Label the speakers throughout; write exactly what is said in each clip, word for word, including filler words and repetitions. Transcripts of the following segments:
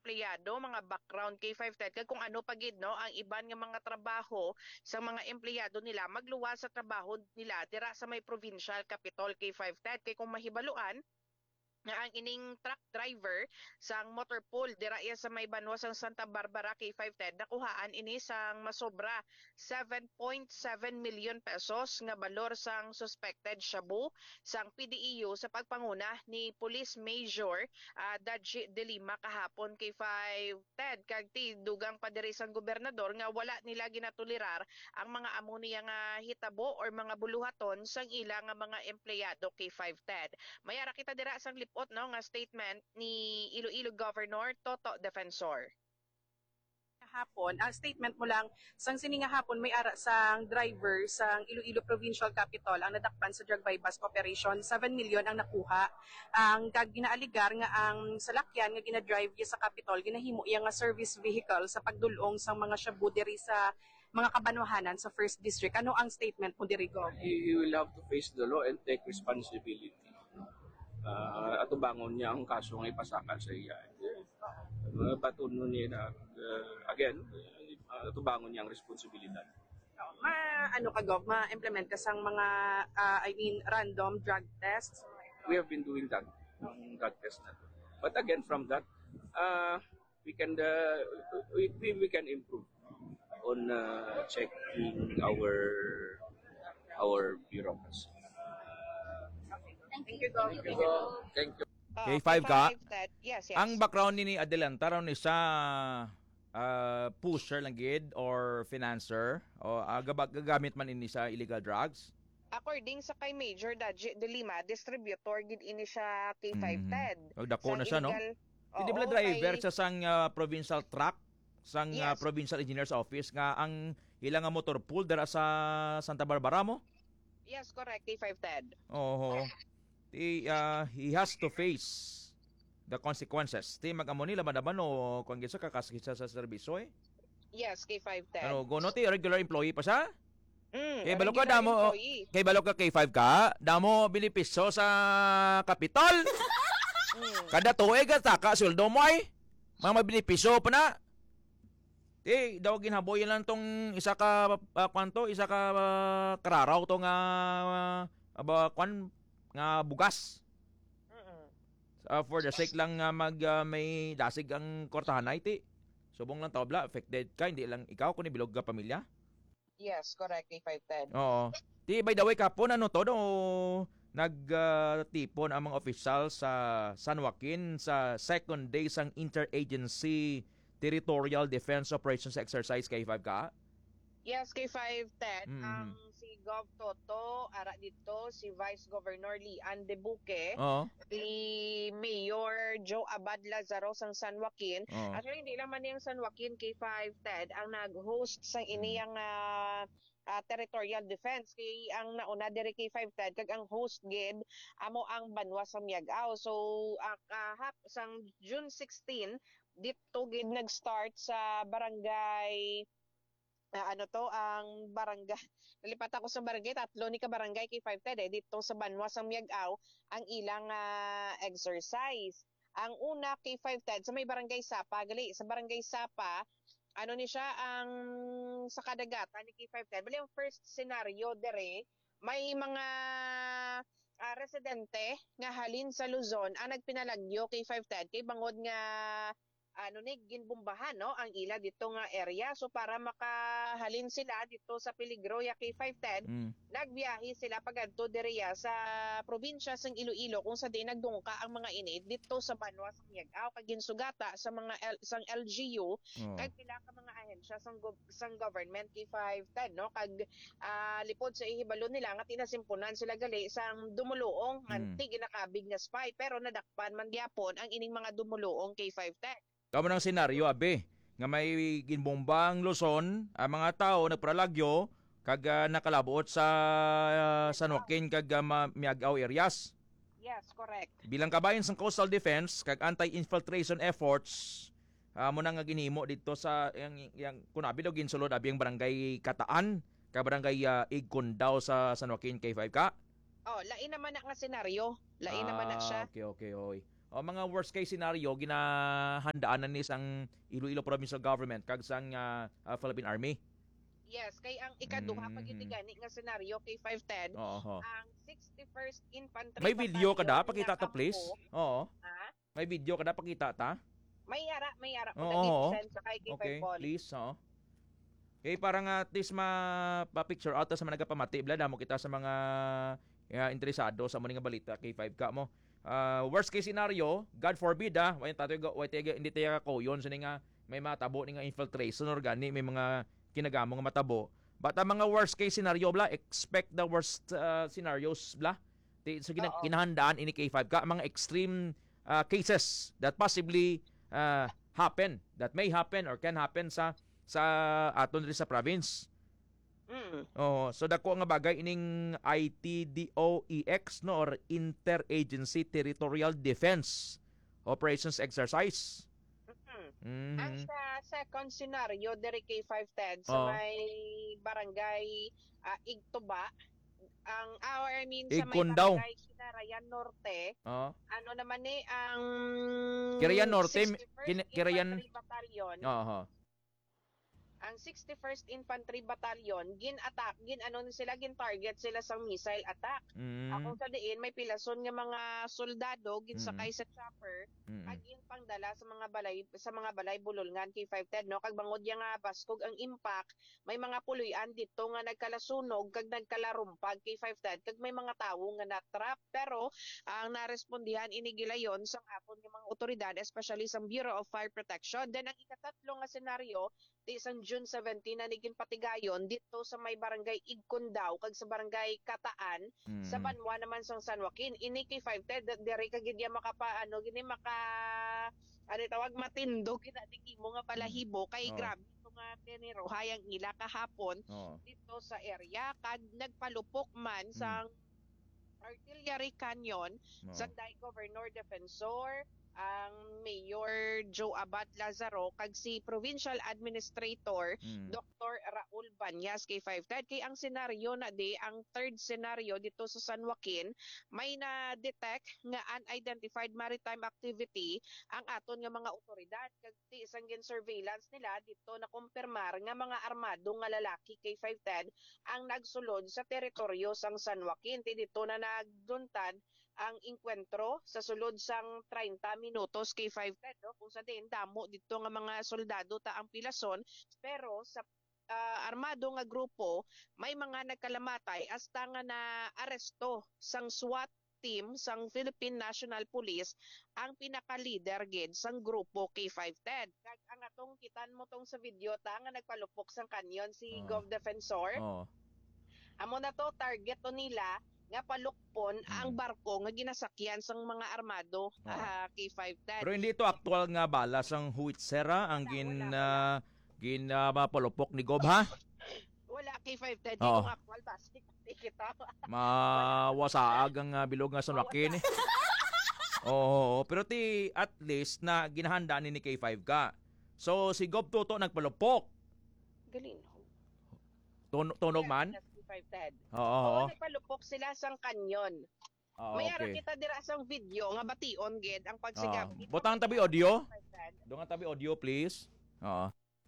Speaker 1: empleyado, mga background K five ten kag kung ano pagid no ang iban nga mga trabaho sa mga empleyado nila magluwas sa trabaho nila dira sa may provincial capital K five ten kay kung mahibaluan nga ang ining truck driver sang motor pool dira iya sa may banwa sang Santa Barbara K five ten nakuhaan ini sang masobra seven point seven million pesos nga balor sang suspected shabu sang P D E U sa pagpanguna ni Police Major uh, Daji de Lima kahapon K five ten kag ti dugang pa diri sang gobernador nga wala nila ginatulirar ang mga amo niya nga hitabo or mga buluhaton sang ila nga mga empleyado K five ten. Mayara kita dira sang lipot no nga statement ni Iloilo Governor Toto Defensor.
Speaker 2: Hapon, ang statement mo lang, sang sininga hapon may ara sang driver sang Iloilo Provincial Capital ang nadakpan sa drug bypass operation, seven million ang nakuha. Ang kag ginaaligar nga ang salakyan nga ginadrive niya sa Capitol, ginahimo iya nga service vehicle sa pagdulong sang mga shabu diri sa mga kabanwahanan sa first District. Ano ang statement mo diri, Gov?
Speaker 3: He, he will have to face the law and take responsibility. Uh, at bangon niya ang kaso ng ipasakal sa iya. Uh, patuno niya na, uh, again, uh, at bangon niya ang responsibilidad.
Speaker 2: Ma, ano ka, Gov? Ma-implement ka sang mga, uh, I mean, random drug tests?
Speaker 3: We have been doing that, um, drug test na. But again, from that, uh, we can uh, we, we can improve on uh, checking our our bureaucracy.
Speaker 2: Thank you, Gov.
Speaker 3: Thank you. Thank you.
Speaker 1: Uh,
Speaker 4: K five ka?
Speaker 1: that, yes, yes.
Speaker 4: Ang background ni Adelanta raw ni sa uh, pusher lang gid or financer o uh, gagamit man ini sa illegal drugs?
Speaker 1: According sa kay Major Daji de Lima, distributor gid ini siya K five ten.
Speaker 4: Mm-hmm. Dako na siya, no? Hindi ba driver sa sang uh, provincial truck, sang uh,
Speaker 1: yes.
Speaker 4: provincial engineer's office nga ang ilang nga motor pool dara sa Santa Barbara mo?
Speaker 1: Yes, correct, K five ten.
Speaker 4: Oo. He, uh, he has to face the consequences. Ti mag-amo nila madaban o kung gisa kakasakit sa serbisyo eh.
Speaker 1: Yes, K five ten.
Speaker 4: Ano, gono ti regular employee pa siya?
Speaker 1: Mm,
Speaker 4: Kay balo ka
Speaker 1: regular
Speaker 4: damo,
Speaker 1: employee.
Speaker 4: kay balo ka K five ka, damo benepisyo sa Capitol.
Speaker 1: Mm.
Speaker 4: Kada tuig ka taka sweldo mo ay mga benepisyo pa na. Ti daw ginhaboy lang tong isa ka uh, kwanto, isa ka uh, kararaw to nga uh, kwan nga bugas. Uh, for the sake lang nga uh, mag uh, may dasig ang kortahan ay ti. Subong lang tabla, affected ka, hindi lang ikaw kundi bilog ka pamilya.
Speaker 1: Yes, correct, K five ten.
Speaker 4: Oo. Ti by the way kapon ano to no nagtipon uh, ang mga official sa San Joaquin sa second day sang Interagency Territorial Defense Operations Exercise K five ka.
Speaker 1: Yes, K five ten.
Speaker 4: Mm.
Speaker 1: Ang si Gov Toto, ara dito, si Vice Governor Lian De Buque,
Speaker 4: Oo.
Speaker 1: si Mayor Joe Abad Lazaro sang San Joaquin.
Speaker 4: Oo.
Speaker 1: Actually, hindi lang man yung San Joaquin K five ten ang nag-host sa iniyang uh, uh, territorial defense. Kay ang nauna diri K five ten, kag ang host gid, amo ang Banwa sa Miagao. So, uh, kahap sang June sixteen, dito gid nag-start sa barangay Uh, ano to, ang barangay, nalipat ako sa barangay, tatlo ni ka barangay K five ten, eh, dito sa Banwa sa Miagao, ang ilang uh, exercise. Ang una K five ten, sa may barangay Sapa, gali, sa barangay Sapa, ano ni siya, ang sa kadagatan ni K five ten, bali ang first scenario dere, may mga uh, residente nga halin sa Luzon, ang nagpinalagyo K five ten, kay bangod nga ano ni ginbombahan no ang ila dito nga area, so para makahalin sila dito sa Peligroya K five ten, mm. nagbiyahe sila pagadto diriya sa probinsya sang Iloilo kung sa di nagdungka ang mga ini dito sa Banwa sa Miagao kag ginsugata sa mga L, sang L G U oh. kag pila ka mga ahensya sang go, sang government K five ten no kag uh, lipod sa ihibalo nila nga tinasimpunan sila gali sang dumuluong mm. anti ginakabig nga spy, pero nadakpan man gyapon ang ining mga dumuluong K five ten.
Speaker 4: Kamo ng senaryo abe nga may ginbombang Luzon, ang mga tao nagpralagyo kag uh, nakalabuot sa uh, San Joaquin kag uh, Miagao areas.
Speaker 1: Yes, correct.
Speaker 4: Bilang kabayan sa coastal defense kag anti-infiltration efforts, uh, mo nang ginhimo dito sa yang, yang kunabi daw ginsulod abi ang barangay Kataan kag barangay uh, Igcondaw sa San Joaquin K five ka.
Speaker 1: Oh, lain naman na nga senaryo. Lain
Speaker 4: ah,
Speaker 1: naman na siya.
Speaker 4: Okay, okay, oy. O mga worst case scenario ginahandaan na ni sang Iloilo Provincial Government kag sang uh, uh, Philippine Army.
Speaker 1: Yes, kay ang ikaduha
Speaker 4: Mhm.
Speaker 1: pag iti gani nga senaryo kay five ten,
Speaker 4: Oo.
Speaker 1: ang sixty-first Infantry
Speaker 4: May video kada
Speaker 1: Battalion
Speaker 4: pakita
Speaker 1: nga
Speaker 4: ta please.
Speaker 1: kampo,
Speaker 4: Oo.
Speaker 1: ha?
Speaker 4: May video kada pakita ta.
Speaker 1: May yara, may yara ko
Speaker 4: Oo,
Speaker 1: nag-send sa kay kay
Speaker 4: Okay,
Speaker 1: five Paul.
Speaker 4: please. Oo. Okay, parang at least ma-picture out ta sa mga nagapamati. Bla mo kita sa mga uh, interesado sa mga balita kay five ka mo. Uh, worst case scenario, God forbid ah, way tato way tayo hindi tayo ko yon sa nga may matabo ni nga infiltration or gani may mga kinagamo nga matabo. But ang mga worst case scenario bla, expect the worst uh, scenarios bla. Di sa gina-
Speaker 1: Oo.
Speaker 4: kinahandaan ini K five ka mga extreme uh, cases that possibly uh, happen, that may happen or can happen sa sa aton rin sa province.
Speaker 1: Mm.
Speaker 4: Oh, so dako nga bagay ining I T D O E X no or Interagency Territorial Defense Operations Exercise.
Speaker 1: Mm. Ang
Speaker 4: Mhm.
Speaker 1: sa second scenario diri kay five ten sa
Speaker 4: Oo.
Speaker 1: may barangay ah, Igtuba, ang our I mean sa may
Speaker 4: Igkundaw.
Speaker 1: barangay Kinarayan Norte,
Speaker 4: Oh.
Speaker 1: ano naman ni ang
Speaker 4: Kirayan Norte,
Speaker 1: sixty-first
Speaker 4: kin- Kirayan-
Speaker 1: Infantry Battalion.
Speaker 4: Oo.
Speaker 1: Ang sixty-first Infantry Battalion gin-attack, gin-ano sila, gin-target sila sa missile attack.
Speaker 4: Mm.
Speaker 1: Ako sa diin may pilason nga mga soldado ginsakay sa chopper
Speaker 4: Mm.
Speaker 1: ag in pangdala sa mga balay sa mga balay bulolngan kay five ten no kag bangod ya nga baskog ang impact, may mga puloy-an dito nga nagkalasunog kag nagkalarumpag kay five ten kag may mga tawo nga natrap, pero ang narespondihan ini gilayon sang apon nga mga otoridad, especially sa Bureau of Fire Protection. Then ang ikatatlo nga senaryo di sang June seventeen na niging patigayon dito sa may barangay Igkundaw kag sa barangay Kataan
Speaker 4: Mm.
Speaker 1: sa Banwa naman sa San Joaquin. Ini kay five ten diri ka gid ya makapa ano gini maka ano tawag matindog kinadiki mo nga palahibo kay
Speaker 4: Oh.
Speaker 1: grabe ito nga tiniro hayang ila kahapon
Speaker 4: Oo.
Speaker 1: dito sa area kag nagpalupok man sa Artillery Canyon
Speaker 4: Oo.
Speaker 1: sa Day Governor Defensor, ang Mayor Joe Abad Lazaro kag si Provincial Administrator
Speaker 4: Mm.
Speaker 1: Doctor Raul Banyas kay five ten. Kay ang senaryo na di, ang third senaryo dito sa San Joaquin, may na-detect nga unidentified maritime activity ang aton nga mga otoridad. Kag ti isang gin surveillance nila dito na kumpirmar nga mga armado nga lalaki kay five ten ang nagsulod sa teritoryo sang San Joaquin. Ti dito na nagduntad ang inkwentro sa sulod sang thirty minutos kay five ten no kung sa din damo dito nga mga soldado ta ang pilason, pero sa ah, armado nga grupo may mga nagkalamatay hasta nga na aresto sang SWAT team sang Philippine National Police ang pinaka-leader gid sang grupo K five ten. Kag ang atong kitan mo tong sa video ta nga nagpalupok sang kanyon si
Speaker 4: Oh.
Speaker 1: Gov Defensor,
Speaker 4: Oo.
Speaker 1: amo na to target to nila nga palukpon
Speaker 4: Mm.
Speaker 1: ang barko nga ginasakyan sang mga armado
Speaker 4: Oo.
Speaker 1: ah, K five ten.
Speaker 4: Pero hindi ito actual nga balas ang Huitsera ang
Speaker 1: Wala,
Speaker 4: gin
Speaker 1: wala,
Speaker 4: uh, gin uh, mapalupok ni Gob ha.
Speaker 1: Wala K five ten
Speaker 4: Oo.
Speaker 1: kung actual plastic kita.
Speaker 4: Mawasaag ang uh, bilog nga San Joaquin eh. Oo, pero ti at least na ginahandaan ni K five ka. So si Gob Toto nagpalupok.
Speaker 1: Galing.
Speaker 4: Tun- tunog man.
Speaker 1: Yes, K five ten.
Speaker 4: Oo.
Speaker 1: Oo,
Speaker 4: oo.
Speaker 1: nagpalupok sila sang kanyon.
Speaker 4: Ah,
Speaker 1: May ara
Speaker 4: okay.
Speaker 1: kita dira sang video nga bation gid ang pagsigap.
Speaker 4: Ah. Butang tabi audio. Doon nga tabi audio please. Oo.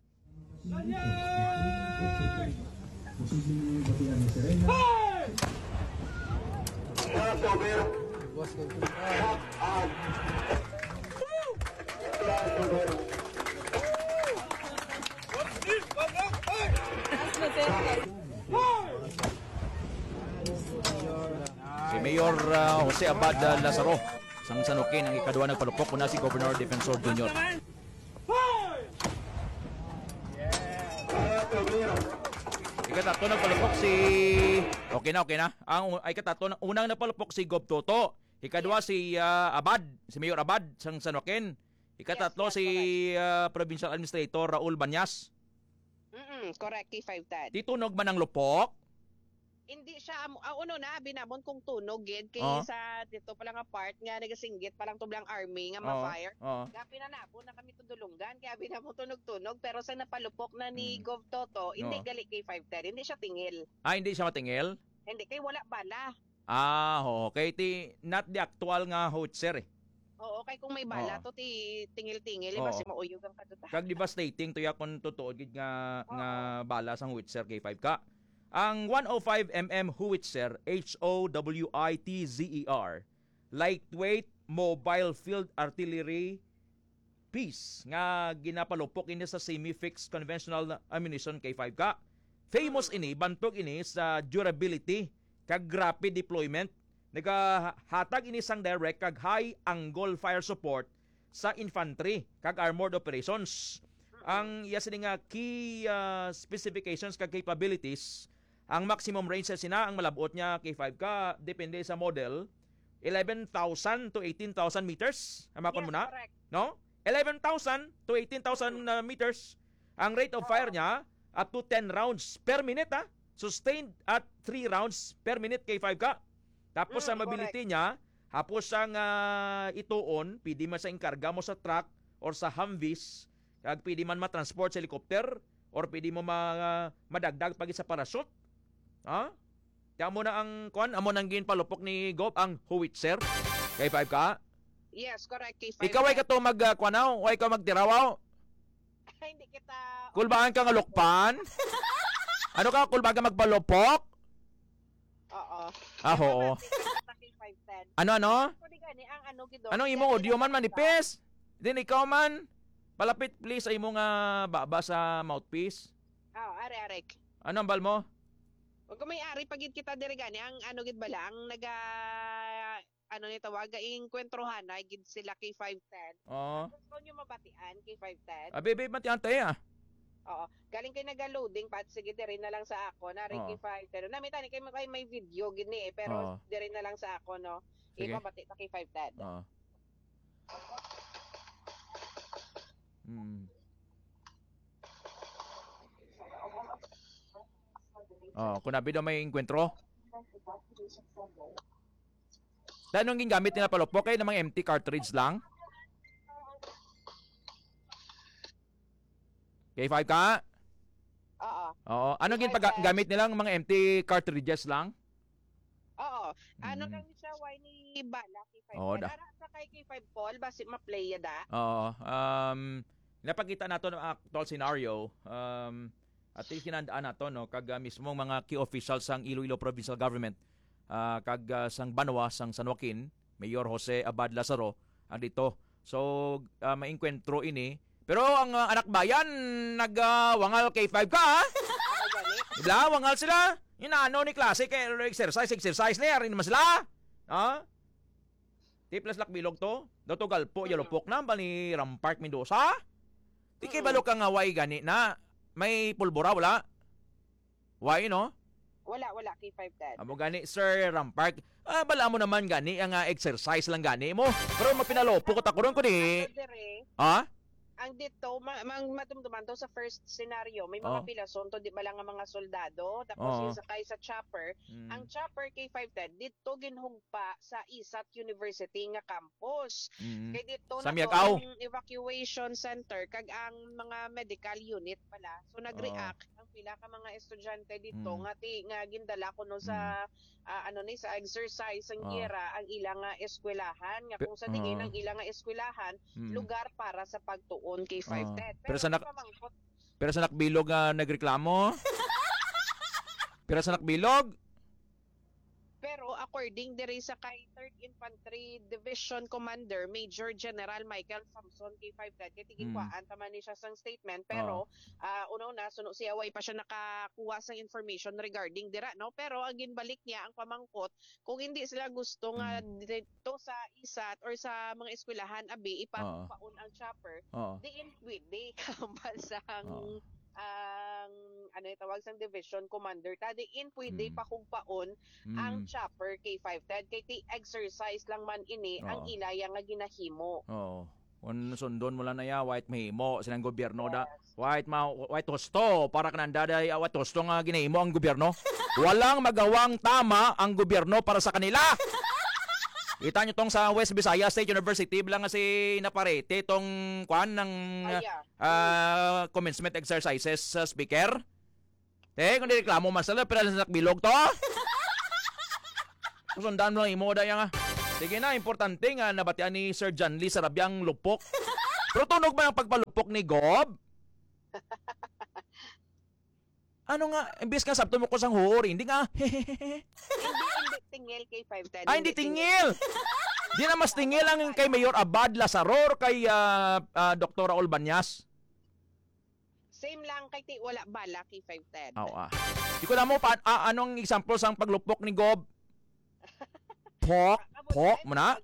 Speaker 4: Si Mayor uh, Jose Abad uh, Lazaro sang San Joaquin ang ikaduha nagpalupok kuna si Governor Defensor Junior Ikatatlo nagpalupok si okay na okay na ang ay ikatatlo unang nagpalupok si Gov Toto, ikaduha si uh, Abad si Mayor Abad sang San Joaquin, ikatatlo
Speaker 1: Yes, yes,
Speaker 4: si uh, Provincial Administrator Raul Banyas.
Speaker 1: Mm, correct K five ten.
Speaker 4: Di tunog man ang lupok?
Speaker 1: Hindi siya amo- ah, uno na binamon kung tunog gid kay
Speaker 4: Oo.
Speaker 1: sa dito pa lang nga part nga nagasinggit pa lang tublang army nga
Speaker 4: Oo.
Speaker 1: ma-fire.
Speaker 4: Oo.
Speaker 1: Gapi na napo na kami tudulungan kaya binamon tunog-tunog, pero sa napalupok na ni
Speaker 4: Mm.
Speaker 1: Gov Toto hindi
Speaker 4: Oo.
Speaker 1: gali K five ten, hindi siya tingil.
Speaker 4: Ah, hindi siya matingil?
Speaker 1: Hindi kay wala bala.
Speaker 4: Ah, oo. Okay, ti not the actual nga Hoitzer eh.
Speaker 1: Oo, kay kung may bala
Speaker 4: Oo.
Speaker 1: to ti tingil-tingil,
Speaker 4: Oo.
Speaker 1: basi mauyog ang katuta.
Speaker 4: Kag devastating to ya kung totoo gid nga
Speaker 1: Oo.
Speaker 4: nga bala sang Howitzer K five ka. Ang one oh five millimeter Howitzer, H O W I T Z E R, lightweight mobile field artillery piece nga ginapalupok ini sa semi-fixed conventional ammunition K five ka. Famous ini, bantog ini sa durability kag rapid deployment. Nagahatag ini sang direct kag high angle fire support sa infantry kag armored operations. Ang iya sini nga key uh, specifications kag capabilities, ang maximum range sa sina ang malabot niya K five ka depende sa model eleven thousand to eighteen thousand meters. Amakon
Speaker 1: Yes,
Speaker 4: mo na,
Speaker 1: correct.
Speaker 4: no? eleven thousand to eighteen thousand uh, meters. Ang rate of fire niya up to ten rounds per minute, ha? Sustained at three rounds per minute K five ka. Tapos
Speaker 1: Mm,
Speaker 4: sa mobility niya, hapos ang uh, ituon, pwede man sa inkarga mo sa truck or sa Humvees, kag pwede man matransport sa helicopter or pwede mo ma, uh, madagdag pag sa parachute. Ha? Kaya mo na ang kuan, amo nang ginpalupok ni Gop ang Howitzer K five ka.
Speaker 1: Yes, correct. K five.
Speaker 4: Ikaw ay kato mag uh, kuanaw, o ikaw magtirawaw.
Speaker 1: Hindi kita...
Speaker 4: Kulbaan ka nga lukpan? Ano ka, kulbaan ka magpalupok?
Speaker 1: Oo.
Speaker 4: Ah, oo.
Speaker 1: K five ten.
Speaker 4: Ano, ano?
Speaker 1: Ako di gani, ang ano gido.
Speaker 4: Anong imo audio man manipis? Din ikaw man. Palapit please ay imo nga baba sa mouthpiece.
Speaker 1: Oo, are, are.
Speaker 4: Ano ang bal mo?
Speaker 1: Huwag ko may ari pagid kita diri gani, ang ano gid bala, ang naga... ano ni tawaga ing kwentrohan ay gid sila K five ten.
Speaker 4: Oo.
Speaker 1: Gusto nyo mabatian K five ten?
Speaker 4: Abi, babe, mati antay ah.
Speaker 1: Oo. Galing kay naga-loading pat sige diri na lang sa ako na
Speaker 4: Oo.
Speaker 1: K five ten. Namita ni kay may, may video gini eh, pero
Speaker 4: Oo.
Speaker 1: diri na lang sa ako no.
Speaker 4: Sige.
Speaker 1: Ibabati ta K five ten.
Speaker 4: Oo. Hmm. Oh, kung nabi daw may enkwentro. Dahil nung gingamit nila palupok ay namang empty cartridge lang. K five ka?
Speaker 1: Oo.
Speaker 4: Oo. Anong
Speaker 1: K five
Speaker 4: ginpag gamit nilang mga empty cartridges lang?
Speaker 1: Oo. Ano
Speaker 4: Mm.
Speaker 1: kang siya why ni bala K five ten?
Speaker 4: Oo, da.
Speaker 1: Ara sa kay K five Paul basi ma-play ya da.
Speaker 4: Oo. Um, napakita nato ng actual scenario. Um, at ikinandaan nato no kag uh, mismong mga key officials sang Iloilo Provincial Government, uh, kag uh, sang Banwa sang San Joaquin, Mayor Jose Abad Lazaro andito. So uh, maengkwentro ini. Pero ang uh, anak bayan nagwangal uh, K five ka, ha?
Speaker 1: Ano gani?
Speaker 4: Diba? Wangal sila. Inaano ni klase kay exercise, exercise na yarin naman sila. Ha? Tiplas lakbilog to. Dato galpo, yalupok na ba ni Rampart Mendoza? Di kay balo ka nga way gani na may pulbura, wala? Why, no?
Speaker 1: Wala, wala K five ten.
Speaker 4: Amo gani, Sir Rampart. Ah, bala mo naman gani, ang uh, exercise lang gani mo. Pero mapinalopo ko takuron ko ni...
Speaker 1: Ano diri?
Speaker 4: Ha?
Speaker 1: Ang dito, ma- mang matumduman to sa first scenario, may
Speaker 4: Oh.
Speaker 1: mga pilason to, di ba lang ang mga soldado, tapos
Speaker 4: Oo.
Speaker 1: yung sakay sa chopper.
Speaker 4: Mm.
Speaker 1: Ang chopper K five ten, dito ginhumpa sa Isat University nga campus.
Speaker 4: Mm.
Speaker 1: Kay dito
Speaker 4: Sa
Speaker 1: na
Speaker 4: Miagao.
Speaker 1: to yung evacuation center, kag ang mga medical unit pala. So nag-react ang pila ka mga estudyante dito,
Speaker 4: Mm.
Speaker 1: nga, ti, nga gindala ko no sa, ah, ano ni, sa exercise, ang
Speaker 4: Oo.
Speaker 1: gira, ang ilang nga eskwelahan, nga
Speaker 4: Pe-
Speaker 1: kung sa tingin
Speaker 4: oo.
Speaker 1: ang ilang nga eskwelahan,
Speaker 4: Mm.
Speaker 1: lugar para sa pagtuon kay five ten.
Speaker 4: Ah. Pero sa nak-
Speaker 1: pamangkot,
Speaker 4: Pero sa nakbilog nga nagreklamo. Pero sa nakbilog.
Speaker 1: pero according diri sa kay third Infantry Division Commander Major General Michael Samson K five ten, kay tiging
Speaker 4: Mm.
Speaker 1: kuhaan tama ni siya sang statement, pero ah una-una suno siya way pa siya nakakuha sang information regarding dira, no? Pero ang ginbalik niya ang pamangkot, kung hindi sila gusto nga dito sa Isat or sa mga eskwelahan abi ipapaon ang chopper,
Speaker 4: Oo.
Speaker 1: diin pwede kambal sang
Speaker 4: Oo.
Speaker 1: ang ano yung tawag sang division commander ta diin pwede
Speaker 4: Mm.
Speaker 1: pakumpaon
Speaker 4: Mm.
Speaker 1: ang chopper K five ten kay ti exercise lang man ini ang
Speaker 4: Oo.
Speaker 1: ilaya nga ginahimo.
Speaker 4: Oo. Kung sundon mo lang na ya, white mahimo silang gobyerno da.
Speaker 1: Yes.
Speaker 4: White ma white hosto para kananda da white hosto nga ginahimo ang gobyerno. Walang magawang tama ang gobyerno para sa kanila. Kita nyo tong sa West Visayas State University bilang nga si Naparete tong kwan ng
Speaker 1: Aya.
Speaker 4: ah, commencement exercises sa speaker. Eh, kung reklamo man sila, pero sa bilog to. Kusundan mo lang imo da yang ah. Sige na, importante nga nabatian ni Sir John Lee sa rabiyang lupok. Pero tunog ba ang pagpalupok ni Gob? Ano nga, imbis nga sabto mo ko sang huri, hindi nga, hehehe.
Speaker 1: Hindi, hindi tingil kay five ten.
Speaker 4: Ay, hindi tingil. Di na mas tingil ang kay Mayor Abad Lazaror, kay uh, uh, Doktora Olbanyas.
Speaker 1: Same lang kay ti wala bala kay five ten.
Speaker 4: Oo ah. Di ko na mo, pa, ah, anong example sang paglupok ni Gob? Pok, pok mo na.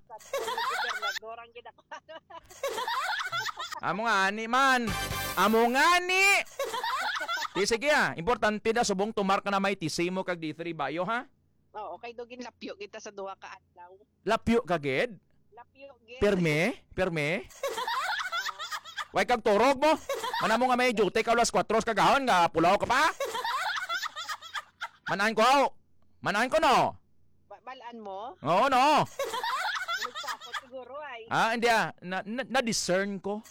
Speaker 4: Amo nga ni man. Amo nga ni. Di sige ah, importante na subong tumar ka na may tisi mo kag D three Bayo ha?
Speaker 1: Oo, kay dugin lapyo kita sa duha ka adlaw.
Speaker 4: Lapyo ka gid?
Speaker 1: Lapyo gid.
Speaker 4: Perme? Perme? Way kag turog mo. Mana mo nga may duty ka alas kwatro kagahon nga pulaw ka pa? Manahan ko. Manahan ko no.
Speaker 1: Ba- balaan mo?
Speaker 4: Oo no.
Speaker 1: Nagpakot siguro ay.
Speaker 4: Ah, hindi ah. Na, na, na-discern ko.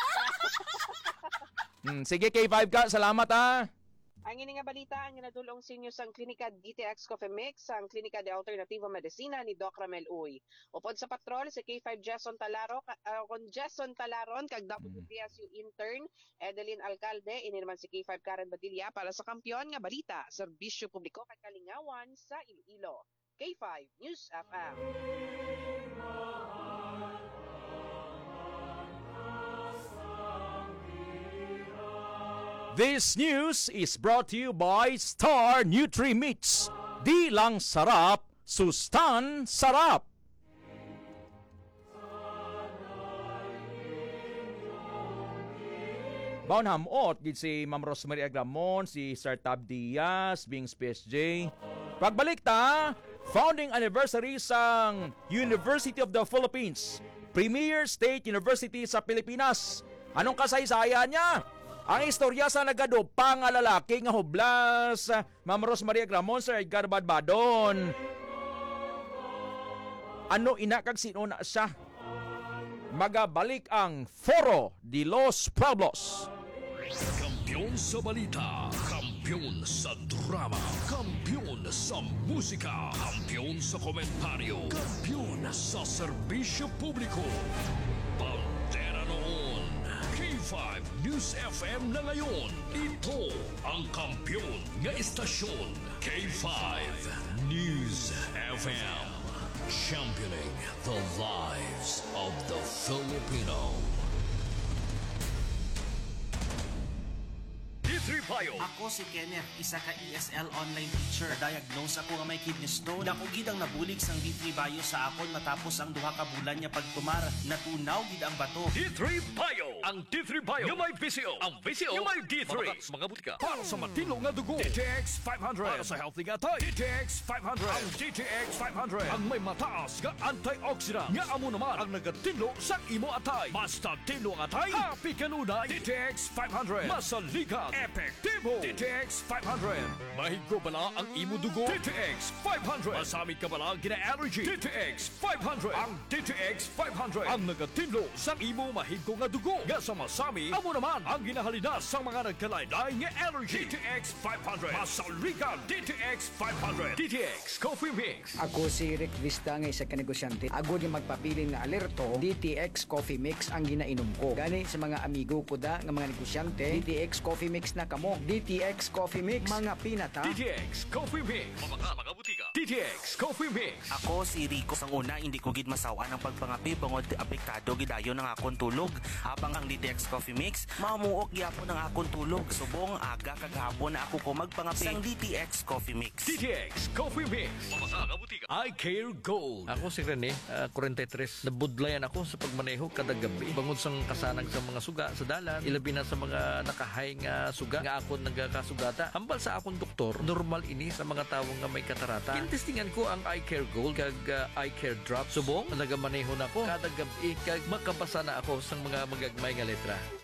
Speaker 4: Hmm, sige K five ka, salamat ah.
Speaker 1: Ang ini nga balita ang ginadulong sa inyo sang Klinika D T X Coffee Mix, ang Klinika de Alternativo Medicina ni Doc Ramel Uy. Upod sa patrol si K five Jason Talaro, uh, kon Jason Talaron kag W P S U intern Edeline Alcalde, ini naman si K five Karen Badilla para sa kampiyon nga balita, serbisyo publiko kag kalingawan sa Iloilo. K five News F M.
Speaker 4: This news is brought to you by Star Nutri-Mix. Di lang sarap, sustan sarap. Baon hamot gid si Ma'am Rosemary Agramon, si Sir Tab Diaz, Bings P S J. Pagbalik ta, founding anniversary sang University of the Philippines, Premier State University sa Pilipinas. Anong kasaysayan niya? Ang istorya sa nagadupa nga lalaki nga hublas, Ma'am Rosemary Agramon, Sir Edgar Badbadon. Ano ina kag sino na siya? Magabalik ang Foro de los Pueblos.
Speaker 5: Kampiyon sa balita, kampiyon sa drama, kampiyon sa musika, kampiyon sa komentaryo, kampiyon sa serbisyo publiko. Pantera noon, K five News F M na ngayon. Ito ang kampiyon nga istasyon, K five News F M. Championing the lives of the Filipino. D three Bayo.
Speaker 6: Ako si Kenneth, isa ka E S L online teacher. Diagnose ako nga may kidney stone. Dako gid ang nabulig sang D three Bayo sa akon matapos ang duha ka bulan niya pagtumar. Natunaw gid ang bato.
Speaker 5: D three Bayo. Ang D three Bayo yung may V C O. Ang V C O yung may D three. Mamatak sa mga butika. Para sa matino nga dugo. D T X five hundred. Para sa healthy nga tayo. D T X five hundred. Ang D T X five hundred. Ang may mataas nga antioxidant. Nga amo naman ang nagatino sa imo atay. Basta tino ang atay. Happy kanunay. D T X five hundred. Masaligan. Epektibo. D T X five hundred. Mahigo bala ang imo dugo. D T X five hundred. Masamit ka bala gina-allergy. D T X five hundred. Ang D T X five hundred. Ang nagatino sa imo mahigo nga dugo. Nga sa masami, amo naman ang ginahalina sa mga nagkalaylay nga allergy. D T X five hundred. Masaligan. D T X five hundred. D T X Coffee Mix.
Speaker 7: Ako si Rick Vista nga isa ka negosyante. Ako di magpapiling na alerto, D T X Coffee Mix ang ginainom ko. Gani sa mga amigo ko da nga mga negosyante, D T X Coffee Mix na kamo. D T X Coffee Mix, mga pinata.
Speaker 5: D T X Coffee Mix. Mamaka, mga butika. D T X Coffee Mix.
Speaker 6: Ako si Rico. Sang una, hindi ko gid masawa ng pagpangapi bangod apektado gidayon ng akong tulog. Habang ang D T X Coffee Mix, mamuok gyapon ang akong tulog. Subong aga kagahapon na ako ko magpangapi sang D T X Coffee Mix.
Speaker 5: D T X Coffee Mix. Mamaka, mga butika. I Care Gold.
Speaker 8: Ako si Rene, uh, forty-three. Nabudlayan ako sa pagmaneho kada gabi. Bangod sang kasanang sa mga suga sa dalan, ilabi na sa mga nakahay nga suga nga akon nagakasugata. Hambal sa akong doktor, normal ini sa mga tawo nga may katarata. Intestingan ko ang I Care Gold kag uh, I Care Drop. Subong nagamaneho na ko kada gabi kag makabasa na ako sang mga magagmay nga letra.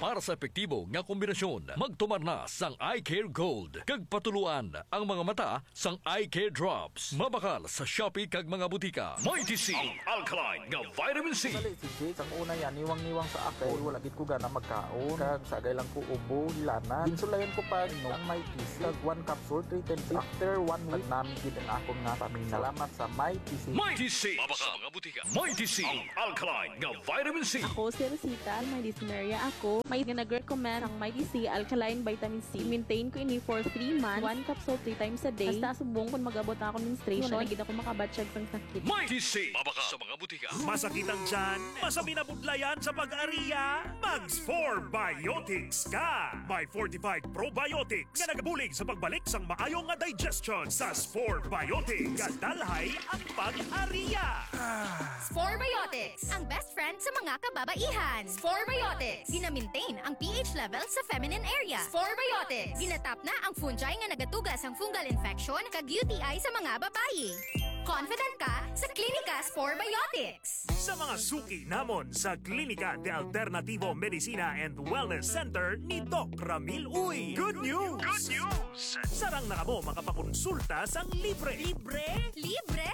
Speaker 5: Para sa epektibo nga kombinasyon, magtumar na sang Eye Care Gold. Kag patuluan ang mga mata sang Eye Care Drops. Mabakal sa Shopee kag mga butika. Mighty C, ang alkaline nga vitamin C.
Speaker 9: Dali si Jake, ang una yan, niwang-niwang sa akin. Wala gid ko gana magkaon. Kag sagay lang ko ubo, hilana. Ginsulayan ko pa no, ang Mighty C. Kag one capsule, three ten C. After one week, namin gid ang akong nga pamilya. Salamat sa Mighty C.
Speaker 5: Mighty C, mabakal sa mga butika. Mighty C, ang alkaline nga vitamin C.
Speaker 10: Ako si Rosita, may dyspnea ako. May nag-recommend ang Mighty C Alkaline Vitamin C. Maintain ko ini for three months, one capsule three times a day. Basta subong kung mag-abot na ako menstruation, na gid ako makabatsyag sang sakit.
Speaker 5: Mighty C, mabakal sa mga butika.
Speaker 11: Masakit ang tiyan, masabi na budlayan sa pag-ariya, Mags four Biotics ka! May fortified probiotics nga nagabulig sa pagbalik sang maayong nga digestion sa Spore Biotics. Kadalhay ang pag-ariya!
Speaker 12: Spore Biotics, ang best friend sa mga kababaihan. Spore Biotics, gina-maintain ang pH level sa feminine area. Spore Biotics, ginatap na ang fungi nga nagatugas ang fungal infection kag U T I sa mga babayi. Confident ka sa Klinika Spore Biotics.
Speaker 11: Sa mga suki namon sa Klinika de Alternativo Medicina and Wellness Center ni Doc Ramil Uy. Good news! Good news! Sarang na kamo makapakonsulta sang libre. Libre?
Speaker 12: Libre!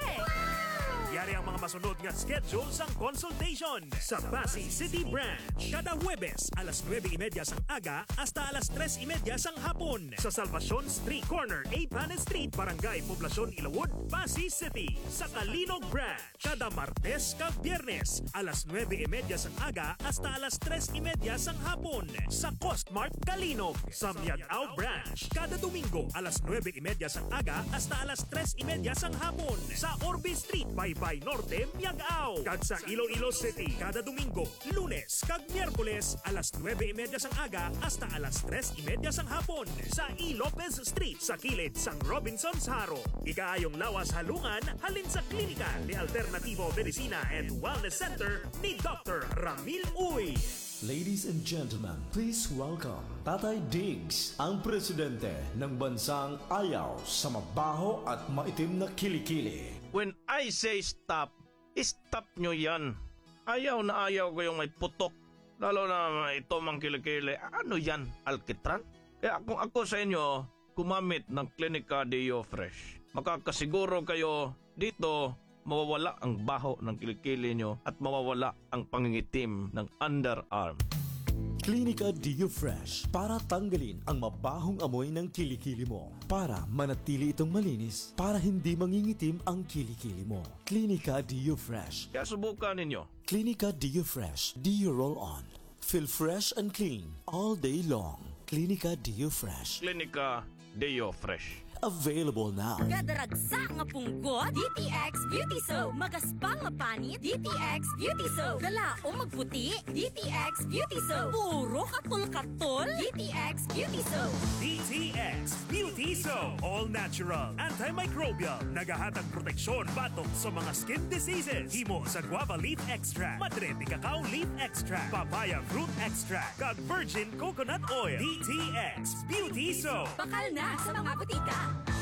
Speaker 11: Yari ang mga masunod nga schedule sang consultation sa Pasig City Branch. Kada Huwebes, alas nueve y media sang aga hasta alas tres y media sang hapon. Sa Salvacion Street Corner, A. Panes Street, Barangay Poblacion, Ilawod, Pasig City. Sa Kalinog Branch, kada Martes kag Biyernes, alas nueve y media sang aga hasta alas tres y media sang hapon. Sa Costmart Kalinog. Sa Miagao Branch, kada Domingo, alas nueve y media sang aga hasta alas tres y media sang hapon. Sa Orbe Street, Baybay Norte, Miagao. Kag sa Iloilo City, kada Domingo, Lunes kag Miyerkules, alas nueve y media sang aga hasta alas tres y media sang hapon. Sa E. Lopez Street, sa kilid sang Robinson's Haro. Ikaayong lawas halungan, halin sa Klinika de Alternativo Medicina and Wellness Center ni Doctor Ramil Uy.
Speaker 13: Ladies and gentlemen, please welcome Tatay Diggs, ang presidente ng bansang ayaw sa mabaho at maitim na kilikili.
Speaker 14: When I say stop, stop nyo yan. Ayaw na ayaw ko yung may putok, lalo na ito mang kilikili. Ano yan, alkitran? Kaya kung ako sa inyo, gumamit ng Klinika Dio Fresh. Makakasiguro kayo dito, mawawala ang baho ng kilikili nyo at mawawala ang pangingitim ng underarm.
Speaker 13: Klinika Dio Fresh para tanggalin ang mabahong amoy ng kilikili mo. Para manatili itong malinis, para hindi mangingitim ang kilikili mo. Klinika Dio Fresh.
Speaker 14: Kaya subukan ninyo.
Speaker 13: Klinika Dio Fresh. Dio Roll On. Feel fresh and clean all day long. Klinika Dio Fresh.
Speaker 14: Klinika Dio Fresh.
Speaker 13: Available now.
Speaker 12: Gadaragsa nga punggot, D T X Beauty Soap. Magaspang nga panit, D T X Beauty Soap. Galaong magputi, D T X Beauty Soap. Puro katol-katol, D T X Beauty Soap.
Speaker 11: D T X Beauty Soap. All natural, antimicrobial, nagahatag proteksyon batok sa mga skin diseases. Himo sa guava leaf extract, madre de cacao leaf extract, papaya fruit extract, kag virgin coconut oil. D T X Beauty Soap.
Speaker 12: Bakal na sa mga butika.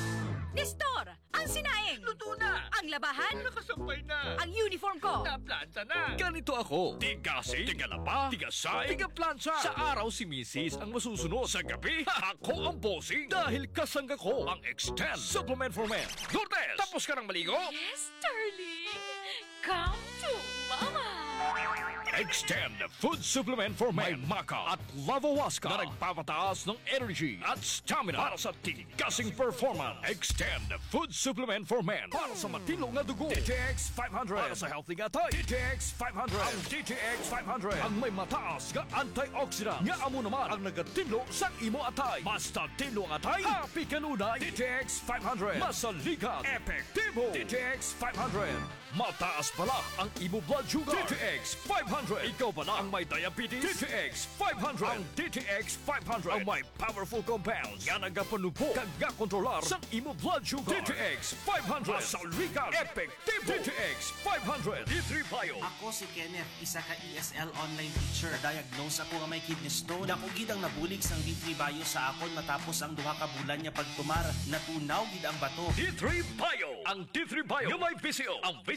Speaker 12: Nestor, ang sinaing!
Speaker 5: Luto na!
Speaker 12: Ang labahan!
Speaker 5: Nakasampay na!
Speaker 12: Ang uniform ko!
Speaker 5: Naplansa na! Ganito ako. Tigasi, tigalaba, tigasay, tigaplansa. Sa araw si Missus ang masusunod. Sa gabi, ako ang bossing. Dahil kasangga ko ang Extend Supplement for Men. Lourdes, tapos ka ng maligo?
Speaker 12: Yes, darling! Come to Mama!
Speaker 5: Extend Food Supplement for Men. May Maca at Lavawaska na nagpapataas ng energy at stamina para sa tigasing performance. Extend Food Supplement for Men para sa matilong na dugo. D T X five hundred para sa healthy nga tayo. D T X five hundred. Ang D T X five hundred ang may mataas nga antioxidant. Nga amo naman ang nagatinlo sa imo atay. Basta tinlo ang atay, happy kanunay. D T X five hundred. Masalikat, epektibo. D T X five hundred. Mataas pala ang imo blood sugar. D T X five hundred. Ikaw pala ang may diabetes. D T X five hundred. Ang D T X five hundred ang may powerful compounds nga nagapanupo kag kontrolar sa imo blood sugar. D T X five hundred. Masalikat, epektibo. D T X five hundred. D three Bio.
Speaker 6: Ako si Kenneth, isa ka E S L online teacher. Diagnose ako nga may kidney stone. Dako gid ang nabulig sang D three Bio sa akon matapos ang duha ka bulan niya pagtumar. Natunaw gid ang bato.
Speaker 5: D three Bio. Ang D three Bio yung may V C O. Ang V C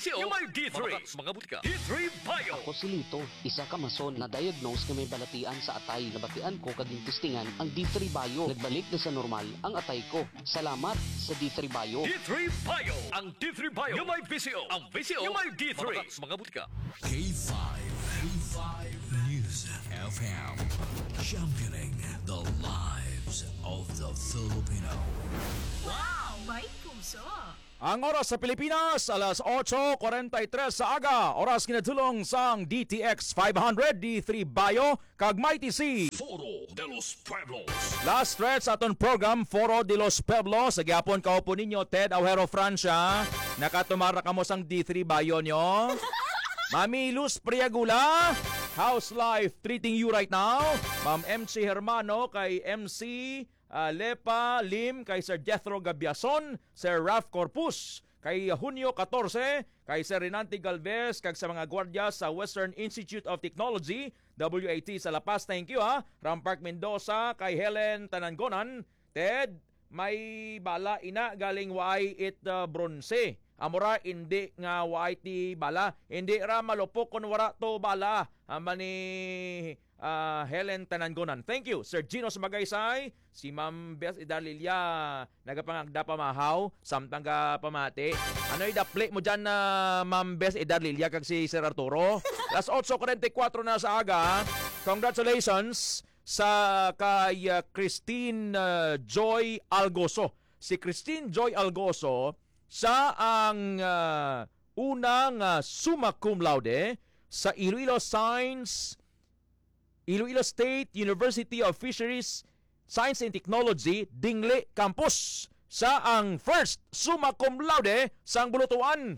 Speaker 5: V C O, yung may D three. Mga mga butika. D three Bio.
Speaker 15: Ako si Lito, isa ka mason na diagnose nga may balatian sa atay. Nabatian ko kaging testingan ang D three Bio. Nagbalik na sa normal ang atay ko. Salamat sa D three Bio.
Speaker 5: D three Bio. Ang D three Bio, yung may V C O. Ang V C O, yung may D three. Mga mga butika.
Speaker 16: K five. K five News F M. Championing the lives of the Filipino.
Speaker 17: Wow! May puso!
Speaker 4: Ang oras sa Pilipinas, alas eight forty-three sa aga. Oras kinatulong sang D T X five hundred, D three Bio, kag Mighty C.
Speaker 5: Foro de los Pueblos.
Speaker 4: Last stretch aton program, Foro de los Pueblos. Sa gyapon kaupo ninyo, Ted Aujero Francia. Nakatumara kamo sang D three Bio nyo. Mami Luz Priagula, how's life treating you right now? Ma'am M C Hermano, kay M C Uh, Lepa Lim, kay Sir Jethro Gabiason, Sir Ralph Corpus, kay Hunyo fourteen, kay Sir Renante Galvez, kag sa mga gwardiya sa Western Institute of Technology, W A T sa La Paz, thank you ha. Rampark Mendoza, kay Helen Tanangonan, Ted, may bala ina galing Y it uh, bronze. Amora hindi nga Y T bala, hindi ra malupok kun wara to bala. Ama ni uh, Helen Tanangonan. Thank you, Sir Gino Sumagaysay, si Ma'am Beth Idalilia, nagapangagda pamahaw, samtang ka pamati. Ano yung daple mo dyan na uh, Ma'am Beth Idalilia kag si Sir Arturo? Las eight forty-four na sa aga. Congratulations sa kay uh, Christine uh, Joy Algoso. Si Christine Joy Algoso, siya ang uh, unang uh, summa cum laude sa Iloilo Science Iloilo State University of Fisheries Science and Technology Dingle Campus. Sa ang first summa cum laude sang Bulutuan.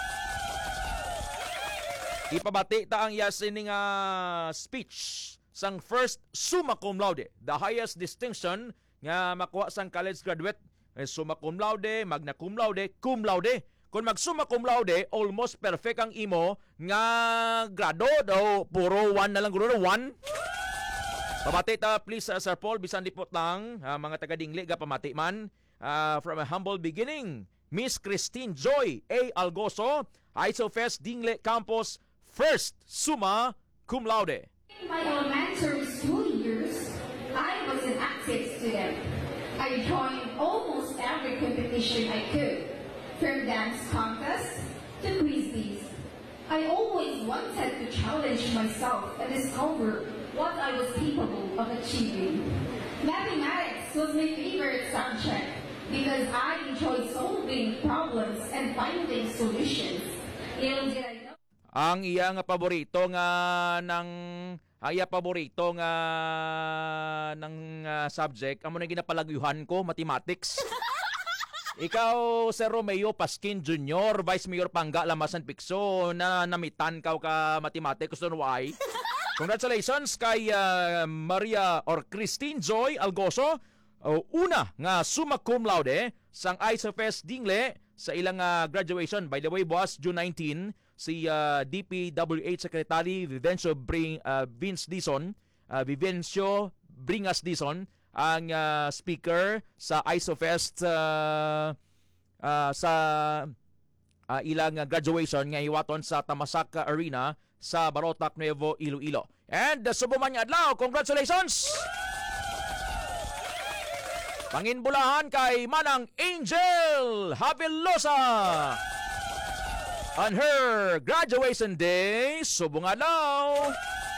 Speaker 4: Ipabati ta ang yasining uh, speech sang first summa cum laude, the highest distinction nga makuha sang college graduate. Summa cum laude, magna cum laude, cum laude. Kung mag summa cum laude, almost perfect ang imo nga grado daw puro one na lang guro one. Pamati ta please uh, Sir Paul, bisan dipot lang uh, mga taga Dingle ga pamati man uh, from a humble beginning. Miss Christine Joy A. Algoso, ISOFES Dingle Campus first summa cum laude.
Speaker 18: In my elementary school years, I was an active student. I joined almost every competition I could, from dance contests to quizzes. I always wanted to challenge myself and discover what I was capable of achieving. Mathematics was my favorite subject because I enjoyed solving problems and finding solutions. Little did I know.
Speaker 4: Ang iya nga paborito nga ng ang iya paborito nga ng uh, subject amo na ginapalagyuhan ko, mathematics. Ikaw, Sir Romeo Paskin Junior, Vice Mayor Pangga Lamasan Picso, na namitan kaw ka mathematics don why? Congratulations kay uh, Maria or Christine Joy Algoso, uh, una nga summa cum laude sang ISOFES Dingle sa ilang uh, graduation. By the way, boss, June nineteenth, si uh, D P W H Secretary Vivencio Bring, uh, Vince Dizon, uh, Vivencio Bringas Dizon, ang uh, speaker sa ISOFEST uh, uh, sa uh, ilang uh, graduation nga hiwaton sa Tamasaka Arena sa Barotac, Nuevo Iloilo. And uh, subuman niya adlaw, congratulations! Panginbulahan kay Manang Angel Havelosa on her graduation day. Subong adlaw!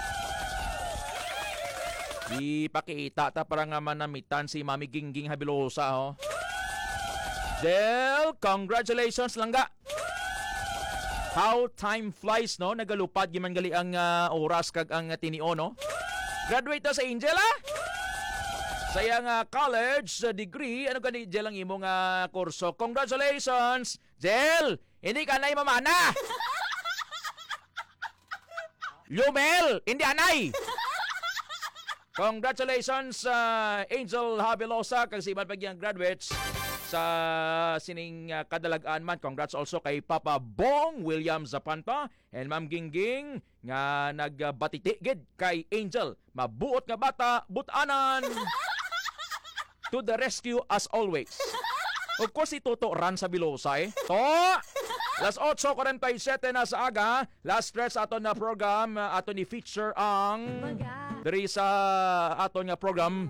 Speaker 4: Ipakita ta para nga manamitan si Mami Gingging Habilosa, oh. Del, congratulations langga. How time flies, no? Nagalupad giman gali ang uh, oras kag ang uh, tinio, no? Graduate na sa Angel, ah? Sa iyang uh, college uh, degree, ano gani Jel ang imong uh, kurso? Congratulations, Jel! Hindi ka na mamana. Lumel, hindi anay. Congratulations uh, Angel Habilosa kag si iban pagyang graduates sa sining uh, kadalagaan man. Congrats also kay Papa Bong William Zapanta and Ma'am Gingging nga nagbatiti gid kay Angel. Mabuot nga bata, butanan. To the rescue as always. Of course, si Toto Ran sa Bilosa eh. To! Las eight forty-seven na sa aga, last stretch aton na program, uh, aton ni feature ang diri sa aton nga program.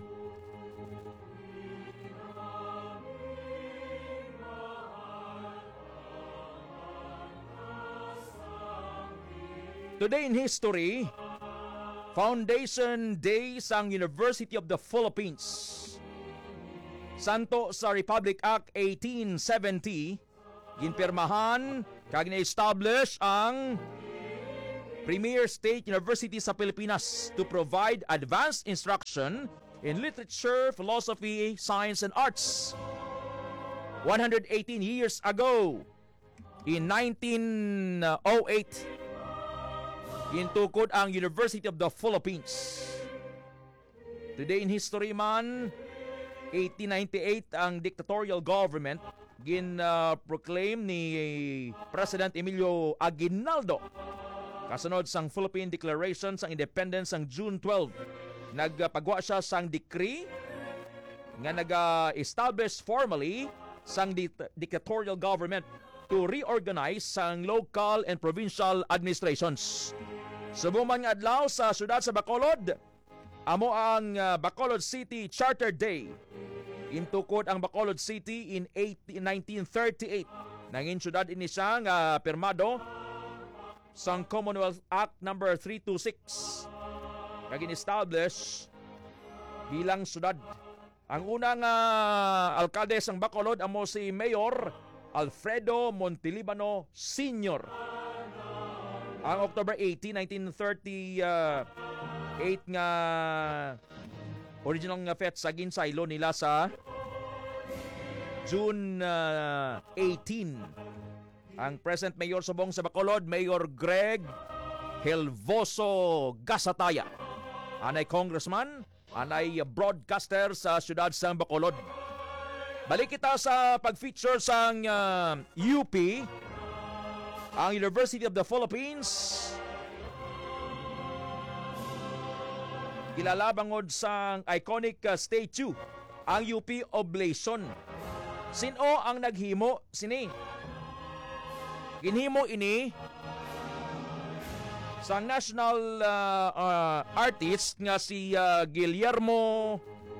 Speaker 4: Today in history, Foundation Day sang University of the Philippines. Santo sa Republic Act eighteen seventy, ginpirmahan kag na-establish ang premier state university sa Pilipinas to provide advanced instruction in literature, philosophy, science, and arts. one hundred eighteen years ago, in nineteen oh eight, gintukod ang University of the Philippines. Today in history man, eighteen ninety-eight ang dictatorial government gin-proclaim uh, ni President Emilio Aguinaldo. Kasunod sang Philippine Declaration sang Independence sang June twelve, nagpagwa siya sang decree nga nag-establish formally sang di- dictatorial government to reorganize sang local and provincial administrations. Subong man nga adlaw sa syudad sa Bacolod, amo ang uh, Bacolod City Charter Day. Intukod ang Bacolod City in nineteen thirty-eight. Nangin syudad ini siya nga pirmado sang Commonwealth Act number three twenty-six. Kagin establish bilang syudad. Ang unang uh, alkalde sang Bacolod amo si Mayor Alfredo Montelibano Senior Ang October eighteenth, nineteen thirty-eight nga original nga fete sa ginsaylo nila sa June uh, eighteenth. Ang present mayor subong sa Bacolod, Mayor Greg Helvoso Gasataya. Anay congressman, anay broadcaster sa siyudad sa Bacolod. Balik kita sa pag-feature sang uh, U P, ang University of the Philippines. Kilala bangod sang iconic uh, statue, ang U P Oblation. Sino ang naghimo sini? Ginhimo ini sa national uh, uh, artist nga si uh, Guillermo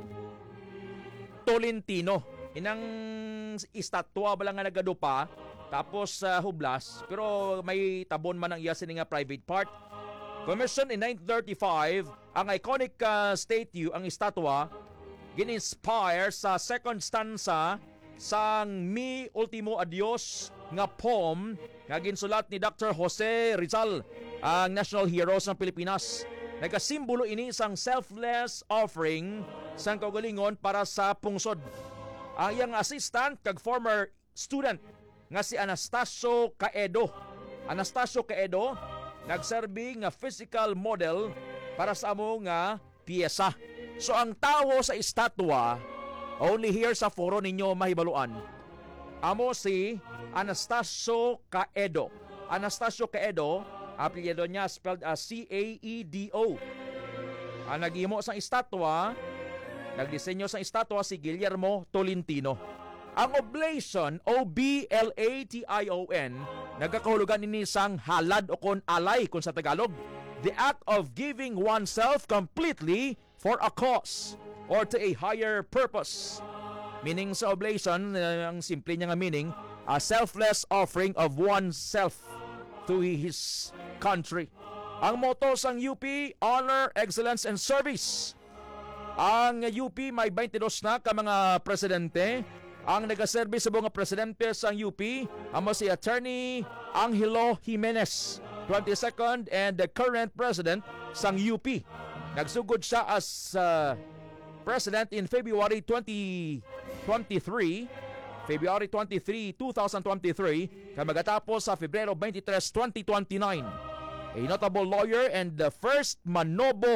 Speaker 4: Tolentino. Inang istatwa ba lang nga nagadupa tapos uh, hublas, pero may tabon man ang iya sini nga private part. Commissioned in nineteen thirty-five, ang iconic uh, statue, ang estatwa, gin-inspire sa second stanza sang Mi Ultimo Adios nga poem nga ginsulat ni Doctor Jose Rizal, ang national hero ng Pilipinas. Nagasimbolo ini sang selfless offering sang kaugalingon para sa pungsod. Ang iyang assistant kag former student nga si Anastasio Caedo. Anastasio Caedo nagserbi nga physical model para sa amo nga piyesa. So ang tawo sa estatwa, only here sa foro ninyo mahibaluan, amo si Anastasio Caedo. Anastasio Caedo, apelyido niya spelled as C A E D O. Ang naghimo sa estatwa, nagdisenyo sa estatwa si Guillermo Tolentino. Ang oblation, O B L A T I O N, nagkakahulugan ini sang halad o kon alay kung sa Tagalog. The act of giving oneself completely for a cause or to a higher purpose. Meaning sa oblation, uh, ang simple niya nga meaning, a selfless offering of oneself to his country. Ang motto sang U P, Honor, Excellence, and Service. Ang U P may twenty-two na ka mga presidente. Ang nagaserbi sa mga presidente sang U P, amo si Attorney Angelo Jimenez, twenty-second and the current president sang U P. Nagsugod siya as uh, president in February twenty twenty-three, February twenty-third, twenty twenty-three, kaya magatapos sa Febrero twenty-third, twenty twenty-nine. A notable lawyer and the first Manobo,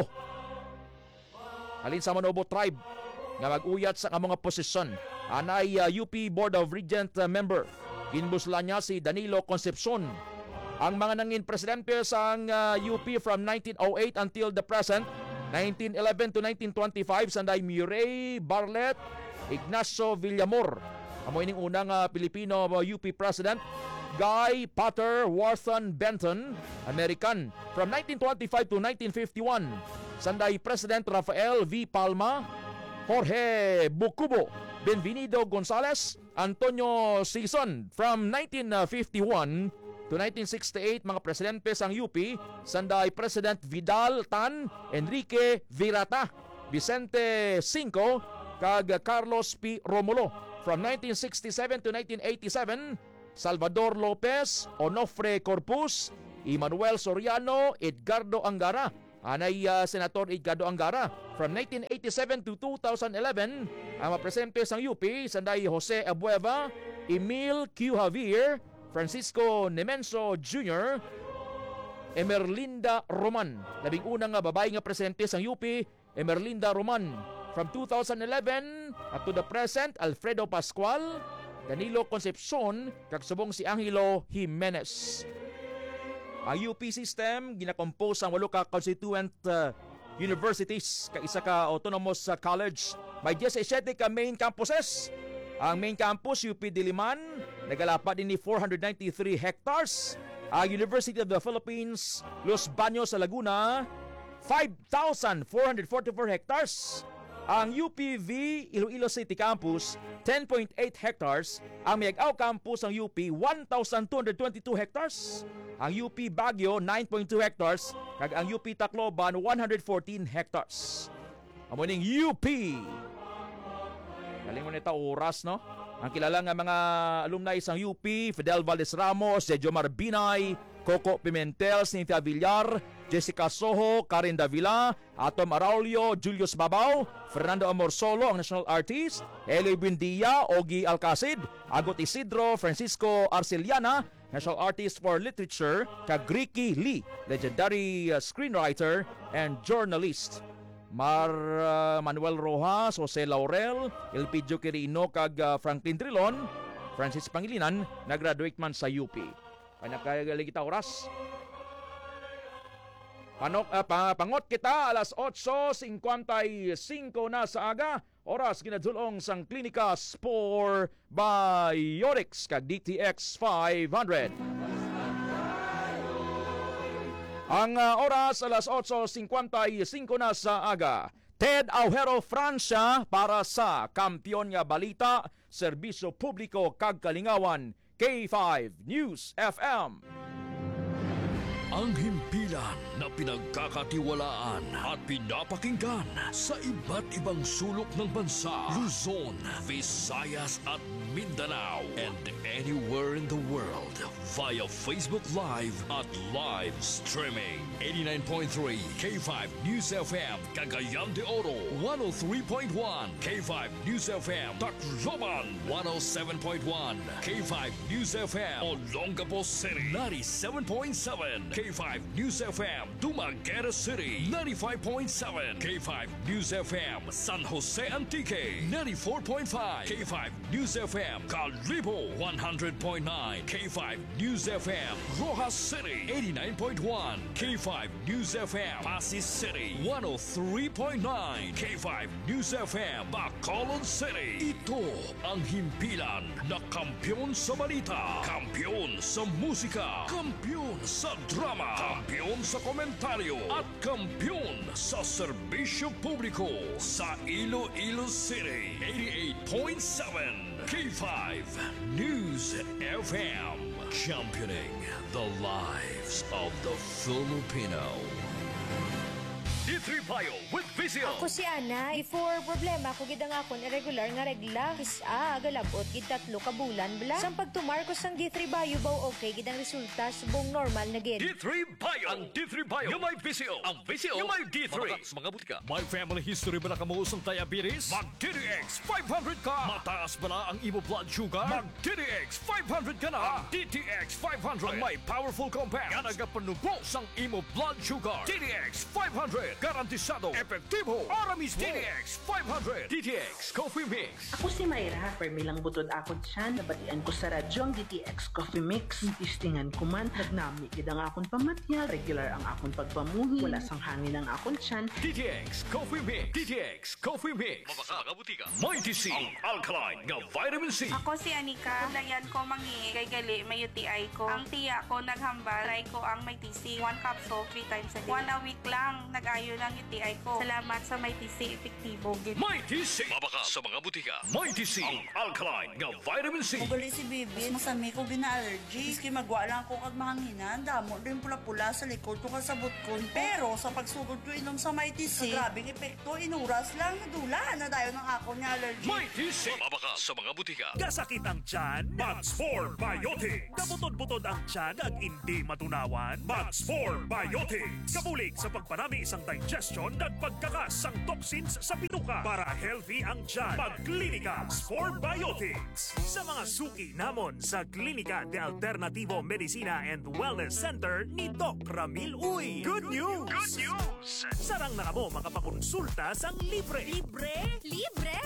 Speaker 4: alin sa Manobo tribe, nga mag-uyat sa mga posisyon. Anay uh, U P Board of Regent uh, member. Ginbusla niya si Danilo Concepcion. Ang mga nangin presidente sa uh, U P from nineteen oh eight until the present, nineteen eleven to nineteen twenty-five, sanday Murray Bartlett, Ignacio Villamor. Amo ining unang uh, Pilipino uh, U P president. Guy Potter Warthen Benton, American, from nineteen twenty-five to nineteen fifty-one. Sanday President Rafael V. Palma, Jorge Bucubo, Benvenido Gonzales, Antonio Sison, from nineteen fifty-one to nineteen sixty-eight, mga presidente sang U P, Sanday President Vidal Tan, Enrique Virata, Vicente Cinco, kag Carlos P. Romulo. From nineteen sixty-seven to nineteen eighty-seven, Salvador Lopez, Onofre Corpus, Emmanuel Soriano, Edgardo Angara, anay uh, Senator Edgardo Angara. From nineteen eighty-seven to two thousand eleven, ang mga presidente sang U P, Sanday Jose Abueva, Emil Q. Javier, Francisco Nemenso Junior, Emerlinda Roman. Labing unang nga babae nga presidente sang U P, Emerlinda Roman. From two thousand eleven up to the present, Alfredo Pascual, Danilo Concepcion, kagsubong si Angelo Jimenez. Ang U P system, ginakompose ang walo ka constituent uh, universities, kaisa ka autonomous uh, college. May seventeen ka main campuses. Ang main campus, U P Diliman, nagalapat din ni four hundred ninety-three hectares. Ang University of the Philippines, Los Baños sa Laguna, five thousand four hundred forty-four hectares. Ang U P V Iloilo City Campus, ten point eight hectares. Ang Miagao Campus ng U P, one thousand two hundred twenty-two hectares. Ang U P Baguio, nine point two hectares. Kag ang U P Tacloban, one hundred fourteen hectares. Amo ning U P. Galing mo nita oras, no? Ang kilala nga mga alumni sang U P, Fidel Valdez Ramos, Jejomar Binay, Coco Pimentel, Cynthia Villar, Jessica Soho, Karen Davila, Atom Araulio, Julius Babaw, Fernando Amorsolo, ang national artist, Eloy Buendia, Ogie Alcacid, Agot Isidro, Francisco Arceliana, national artist for literature, kag Ricky Lee, legendary uh, screenwriter and journalist. Mar uh, Manuel Rojas, Jose Laurel, Elpidio Quirino, kag uh, Franklin Trilon, Francis Pangilinan, nag-graduate man sa U P. Panagkagaling kita oras. Panok, uh, pa, pangot kita alas eight fifty-five na sa aga. Oras ginadulong sang Klinika Spore Biotics kag D T X five hundred. Ang uh, oras alas eight fifty-five na sa aga. Ted Aujero Francia para sa Kampiyon nga Balita, Serbisyo Publiko kag Kalingawan, K five News F M.
Speaker 5: Ang himpilan na pinagkakatiwalaan at pinapakinggan sa iba't ibang sulok ng bansa, Luzon, Visayas at Mindanao, and anywhere in the world via Facebook Live at live streaming. eighty-nine point three K five News F M, Cagayan de Oro, one oh three point one K five News F M, Tacloban, one oh seven point one K five News F M, Olongapo City, ninety-seven point seven K five News F M, Dumaguete City, ninety-five point seven K five News F M, San Jose Antique, ninety-four point five K five News F M, Calibo, one hundred point nine K five News F M, Rojas City, eighty-nine point one K five News F M, Pasig City, one oh three point nine K five News F M, Bacolod City. Ito ang himpilan na kampiyon sa balita, kampiyon sa musika, kampiyon sa drama, kampiyon sa komentaryo, at kampiyon sa serbisyo publiko sa Iloilo City. eighty-eight point seven K five News F M, championing the lives of the Filipino. D three Bio with Vizio.
Speaker 19: Ako si Ana. Before problema ko gid ang akon irregular nga regla. Isa agalabot gid tatlo ka bulan bla. Sang pagtumar ko sang D three Bio baw okay gid ang resulta subong normal na gid.
Speaker 5: D three Bio. Ang D three Bio yung may Vizio. Ang Vizio yung may D three. Mga mga butika. May family history ba na kamuusong diabetes? Mag D D X five hundred ka. Mataas ba na ang imo blood sugar? Mag D D X five hundred ka na. Ang D T X five hundred ang may powerful compounds nga nagapanubo sang imo blood sugar. D D X five hundred garantisado, epektibo. Aramis D T X five hundred. D T X Coffee Mix.
Speaker 20: Ako si Mayra, permi lang butod ako dyan. Nabatian ko sa radyo ang D T X Coffee Mix. Tistingan ko man, nagnami gid ang akong pamatyal. Regular ang akong pagpamuhi. Wala sang hangin ang akong tiyan.
Speaker 5: D T X Coffee Mix. D T X Coffee Mix. Mabaka mga butika. Mighty C. Ang alkaline nga vitamin C.
Speaker 21: Ako si Anika. Dayan ko mangi kay gali may U T I ko. Ang tiya ko naghambal. Try ko ang Mighty C. One capsule, three times a day. One a week lang. Nag-ayo lang U T I ko. Salamat sa Mighty C. Epektibo.
Speaker 5: Mighty C. Mabaka sa mga butika. Mighty C. Ang alkaline nga vitamin C.
Speaker 22: Ugali si Bibi. Masami ko gina-allergy. Iski magwa lang ko kag mahanginan. Damo din pula-pula sa likod ko kasabot ko. Pero sa pagsugod ko inom sa Mighty C, grabing epekto. Inuras lang. Nadula na tayo ng ako niya allergy.
Speaker 5: Mighty C. Mabaka sa mga butika.
Speaker 11: Kasakit ang tiyan, Max four Biotics. Kabutod-butod ang tiyan ag hindi matunawan, Max four Biotics. Kabulig sa pagpanami isang digestion at pagkakas ang toxins sa bituka para healthy ang tiyan. Mag-Klinika Max four Biotics. Sa mga suki namon sa Klinika de Alternativo Medicina and Wellness Center ni Doc Ramil Uy. Good news! Good news! Sarang na kamo makapakonsulta sang libre. Libre?
Speaker 12: Libre!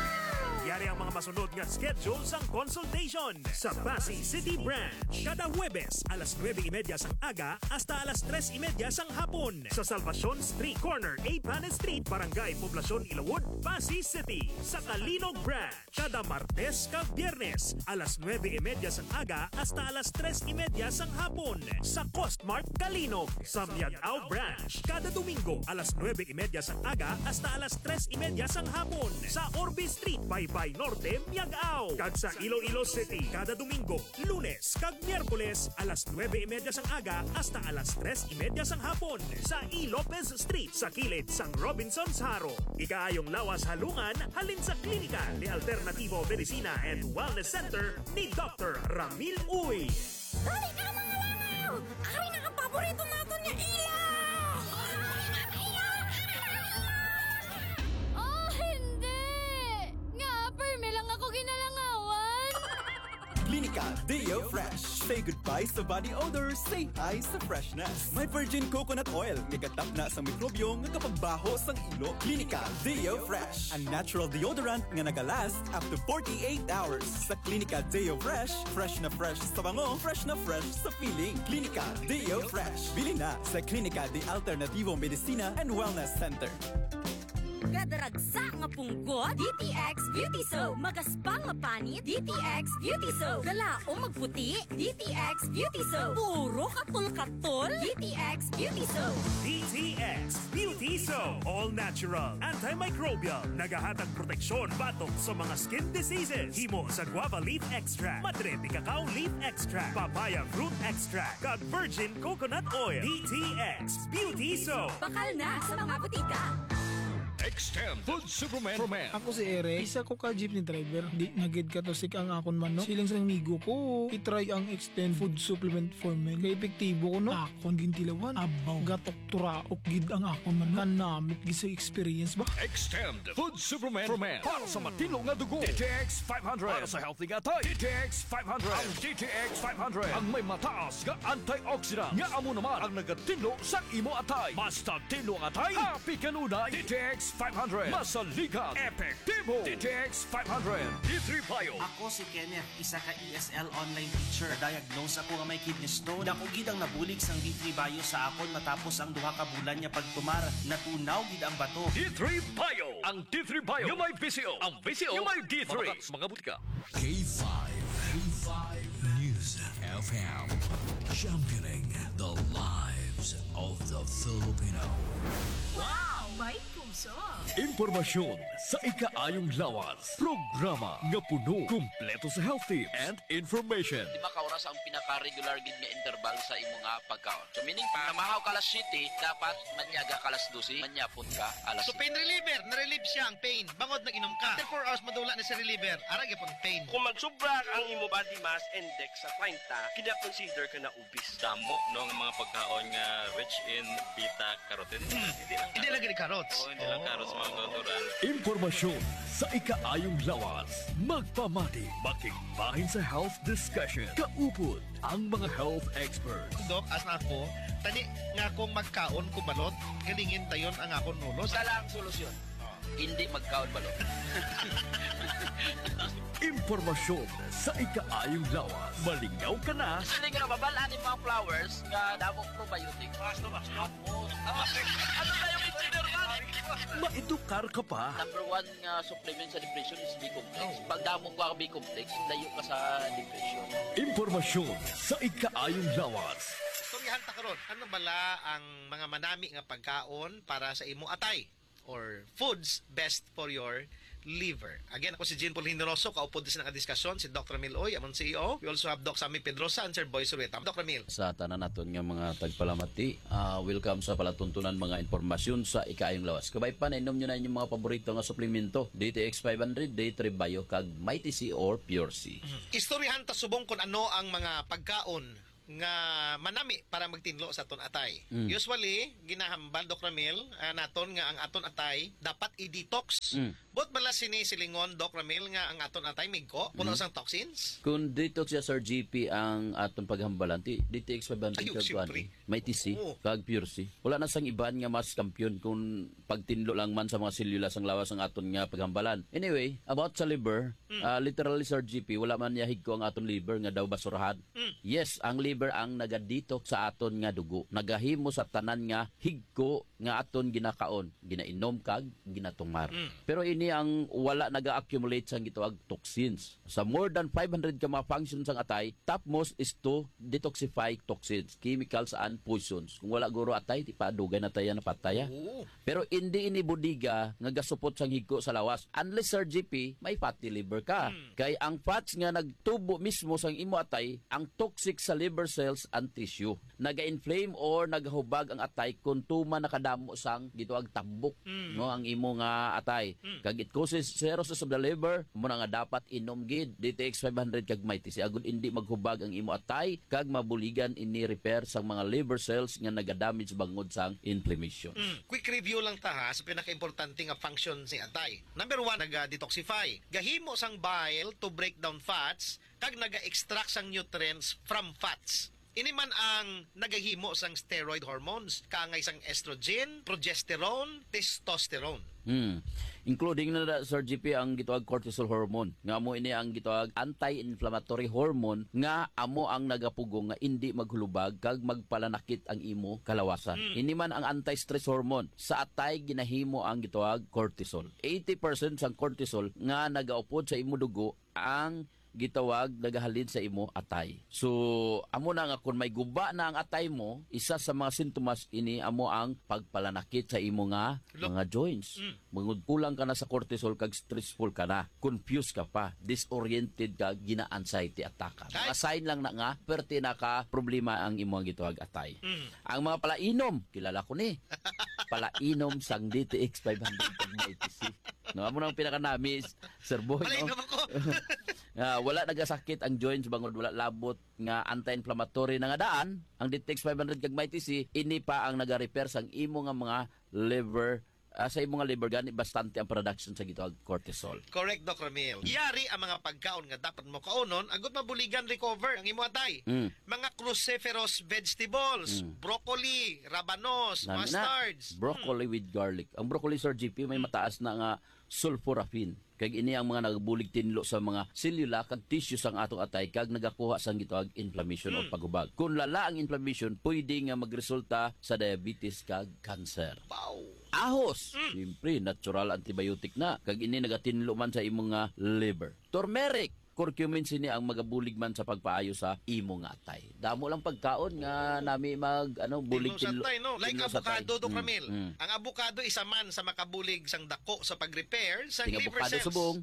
Speaker 11: Yari ang mga masunod nga schedule sang consultation sa Pasay City Branch. Kada Huwebes, alas nueve y media sang aga hasta alas tres y media sang hapon sa Salvacion Street Corner, A. Panes Street, Barangay Poblacion, Ilawod, Pasay City. Sa Kalinog Branch, kada Martes kag Biyernes, alas nueve y media sang aga hasta alas tres y media sang hapon sa Costmart Kalinog. Sa Miagao Branch, kada Domingo, alas nueve y media sang aga hasta alas tres y media sang hapon sa Orbe Street, Baybay Norte, Miagao. Kag sa Iloilo City, kada Domingo, Lunes kag Miyerkules, alas nueve y media sang aga hasta alas tres y media sang hapon sa E. Lopez Street sa kilid sang Robinson's Haro. Ikaayong lawas halungan halin sa Klinika de Alternativo Medicina and Wellness Center ni Doctor Ramil Uy.
Speaker 12: Dali ka mga langaw! Ari na ang paborito natin niya ilaw! Oh, hindi! Nga, perme lang ako ginalangawan!
Speaker 23: Klinika Deo Fresh. Say goodbye sa body odor, say hi sa freshness. May virgin coconut oil, nigatap na sa mikrobyo nga kapagbaho sang ilo. Klinika Deo Fresh, a natural deodorant nga nagalast up to forty-eight hours. Sa Klinika Deo Fresh, fresh na fresh sa bango, fresh na fresh sa feeling. Klinika Deo Fresh. Bili na sa Klinika de Alternativo Medicina and Wellness Center.
Speaker 12: Gadaragsa nga punggot, D T X Beauty Soap. Magaspang nga panit, D T X Beauty Soap. Galao magputi, D T X Beauty Soap. Puro katul-katul, D T X Beauty Soap.
Speaker 11: D T X Beauty Soap. All natural, antimicrobial, nagahatag proteksyon batok sa mga skin diseases. Himo sa guava leaf extract, madre de cacao leaf extract, papaya fruit extract, kag virgin coconut oil. D T X Beauty Soap.
Speaker 12: Bakal na sa mga butika.
Speaker 5: Extend Food Superman for Men.
Speaker 24: Ako si Eric, isa ko ka jeepney driver. Di nagid ka to sik ang akon manok. Siling sa migo ko, itry ang Extend Food Supplement for Men. Kaya epektibo ko no. Akon gintilawan, abaw, gatok turaok gid ang akon manok. Kanamit gid sa experience ba?
Speaker 5: Extend Food Superman for Men. Para sa matino nga dugo. D T X five hundred. Para sa healthy nga tay. D T X five hundred. Ang D T X five hundred. Ang may mataas nga antioxidant. Nga amo naman ang nagatino sa imo atay. Basta tino ang atay, happy kanunay. D T X five hundred. Masaligan. Epektibo. D T X five hundred. D three Bio.
Speaker 6: Ako si Kenneth, isa ka E S L online teacher. Diagnose ako nga may kidney stone. Nakugid ang nabulig sang D three Bio sa akon matapos ang duha ka bulan niya pagtumar. Natunaw gid ang bato.
Speaker 5: D three Bio. Ang D three Bio. Yung may V C O. Ang V C O. Yung may D three. Mga, mga butika.
Speaker 16: K five. K five News F M. Championing the lives of the Filipino.
Speaker 17: Wow! May puso!
Speaker 5: Impormasyon sa ikaayong lawas. Programa nga puno, kumpleto sa healthy and information.
Speaker 25: Di ba kauras ang pinaka-regular gid nga interval sa imo nga pagkaon? So meaning pa, namahaw ka alas siyete, dapat manyaga ka alas dose, manyapon ka alas
Speaker 26: So pain reliever, na-relieve siya ang pain. Bangod nag-inom ka. After four hours madula na sa reliever, arag yapon pain.
Speaker 27: Kung magsubra ang imo body mass index sa thirty, kina-consider ka na obese.
Speaker 28: Damo no nga mga pagkaon nga rich in beta carotene.
Speaker 26: Hmm. Hindi lang carrots.
Speaker 28: Oo, hindi lang carrots mga kauturan.
Speaker 5: Impormasyon sa ikaayong lawas. Magpamati, makikbahin sa health discussion. Kaupod ang mga health experts.
Speaker 26: Dok, as na ako, tani nga akong magkaon ko balot, galingin tayon ang akong nulos.
Speaker 25: Sala ang solusyon. Hindi magkaon balot.
Speaker 5: Impormasyon sa ikaayong lawas. Malingaw ka na.
Speaker 25: Hindi ka na babalaan yung mga flowers nga damong probiotic. Basta ba? Ano na yung engineer man?
Speaker 5: Maedukar ka pa.
Speaker 25: Number one nga supplement sa depression is B-complex. Pag damong ka B-complex, layo ka sa depression.
Speaker 5: Impormasyon sa ikaayong lawas.
Speaker 26: Istoryahan ta karon, ano bala ang mga manami nga pagkaon para sa imo atay or foods best for your liver. Again, ako si Jean Paul Hindoroso, kaupod din ng diskusyon si Doctor Ramil Oy, among C E O. We also have Doc Sammy Pedrosa and Sir Boy Surueta. Doctor Ramil.
Speaker 1: Sa tanan naton nga mga tagpalamati, uh, welcome sa palatuntunan mga impormasyon sa ikaayong lawas. Kabay pa na inom nyo na inyong mga paborito nga suplemento, D T X five hundred, D three Bio, kag Mighty C or Pure C.
Speaker 26: Mm-hmm. Istoryahan ta subong kung ano ang mga pagkaon nga manami para magtinlo sa aton atay.
Speaker 1: Mm.
Speaker 26: Usually, ginahambal, Doc Ramil, uh, naton nga ang aton atay dapat i-detox.
Speaker 1: Mm.
Speaker 26: Bot bala sini silingon, Doc Ramil, nga ang aton atay migko, puno
Speaker 1: Mm.
Speaker 26: sang toxins.
Speaker 1: Kung detox siya Sir G P ang atong paghambalan, ti D T X five hundred
Speaker 26: Ayun,
Speaker 1: kag
Speaker 26: siyempre.
Speaker 1: kuan, Mighty C,
Speaker 26: Oo.
Speaker 1: kag Pure C. Wala na sang iban nga mas kampiyon kung pagtinlo lang man sa mga selula sang lawas ang aton nga paghambalan. Anyway, about sa liver,
Speaker 26: Mm.
Speaker 1: uh, literally Sir G P, wala man niya higko ang aton liver nga daw basurahan.
Speaker 26: Mm.
Speaker 1: Yes, ang liver ang nagadetox sa aton nga dugo. Nagahimo sa tanan nga higko nga aton ginakaon, ginainom kag ginatumar.
Speaker 26: Mm.
Speaker 1: Pero ini ang wala naga-accumulate sang gitawag toxins. Sa more than five hundred ka mga functions sang atay, topmost is to detoxify toxins, chemicals and poisons. Kung wala guro atay, di pa dugay na tayo na pataya.
Speaker 26: Oo.
Speaker 1: Pero hindi ini budiga nga gasupot sang higko sa lawas. Unless Sir G P, may fatty liver ka.
Speaker 26: Mm.
Speaker 1: Kay ang fats nga nagtubo mismo sang imo atay, ang toxic sa liver cells and tissue. Naga-inflame or naghubag ang atay kung tuma nakadamo sang gitawag tambok,
Speaker 26: Mm.
Speaker 1: no, ang imo nga atay.
Speaker 26: Mm.
Speaker 1: Kag it causes cirrhosis of the liver, mo na nga dapat inom gid D T X five hundred kag Mighty C agud hindi maghubag ang imo atay kag mabuligan ini repair sang mga liver cells nga nagadamage bangod sang inflammation.
Speaker 26: Mm. Quick review lang ta ha sa pinaka-importante nga function si atay. Number one, naga-detoxify. Gahimo sang bile to break down fats kag naga-extract sang nutrients from fats. Ini man ang nagahimo sang steroid hormones, kaangay sang estrogen, progesterone, testosterone.
Speaker 1: Hmm. Including na na, Sir G P, ang gitawag cortisol hormone. Nga mo ini ang gitawag anti-inflammatory hormone nga amo ang nagapugong nga hindi maghulubag kag magpalanakit ang imo kalawasan.
Speaker 26: Mm.
Speaker 1: Ini man ang anti-stress hormone. Sa atay ginahimo ang gitawag cortisol. eighty percent sang cortisol nga nagaupod sa imo dugo ang gitawag nagahalin sa imo atay. So amo na nga kung may guba na ang atay mo, isa sa mga sintomas ini amo ang pagpalanakit sa imo nga
Speaker 26: Look.
Speaker 1: mga joints.
Speaker 26: Mm.
Speaker 1: Mangud kulang ka na sa cortisol kag stressful ka na, confused ka pa, disoriented ka, gina-anxiety attack ka. Mga sign lang na nga perti na ka problema ang imo gitawag atay.
Speaker 26: Mm.
Speaker 1: Ang mga palainom, kilala ko ni. Palainom sang D T X five hundred kag Mighty C. No, amo nang pinaka-nami, Sir Boy.
Speaker 26: Palainom
Speaker 1: No?
Speaker 26: ako.
Speaker 1: Ah, wala nagasakit ang joints bangod wala labot nga anti-inflammatory na nga daan. Ang D T X five hundred kag Mighty C ini pa ang naga-repair sang imo nga mga liver uh, sa imo nga liver gani bastante ang production sa gitawag cortisol.
Speaker 26: Correct, Doc Ramil. Yari ang mga pagkaon nga dapat mo kaunon, agot mabuligan recover ang imo atay.
Speaker 1: Mm.
Speaker 26: Mga cruciferous vegetables,
Speaker 1: Mm.
Speaker 26: broccoli, rabanos,
Speaker 1: Nami na,
Speaker 26: mustards.
Speaker 1: broccoli with garlic. Ang broccoli, Sir G P, may mataas na nga sulforaphane. Kag ini ang mga nagbulig tinlo sa mga selula kag tissues ang atong atay kag nagakuha sang gitawag inflammation o
Speaker 26: Mm.
Speaker 1: paghubag. Kung lala ang inflammation, pwede nga magresulta sa diabetes kag cancer.
Speaker 26: Wow.
Speaker 1: Ahos, siyempre natural antibiotic na kag ini nagatinlo man sa imong nga liver. Turmeric, curcumin sini ang magabulig man sa pagpaayo sa imo nga atay. Damo lang pagkaon nga nami mag ano bulig
Speaker 26: Tinlo sa tay, no? Like
Speaker 1: tinlo sa tay.
Speaker 26: avocado, Doc
Speaker 1: Mm,
Speaker 26: Ramil.
Speaker 1: mm.
Speaker 26: Ang avocado isa man sa makabulig sang dako sa pag-repair sa
Speaker 1: Ting
Speaker 26: liver
Speaker 1: avocado
Speaker 26: cells.
Speaker 1: subong.
Speaker 26: Mm.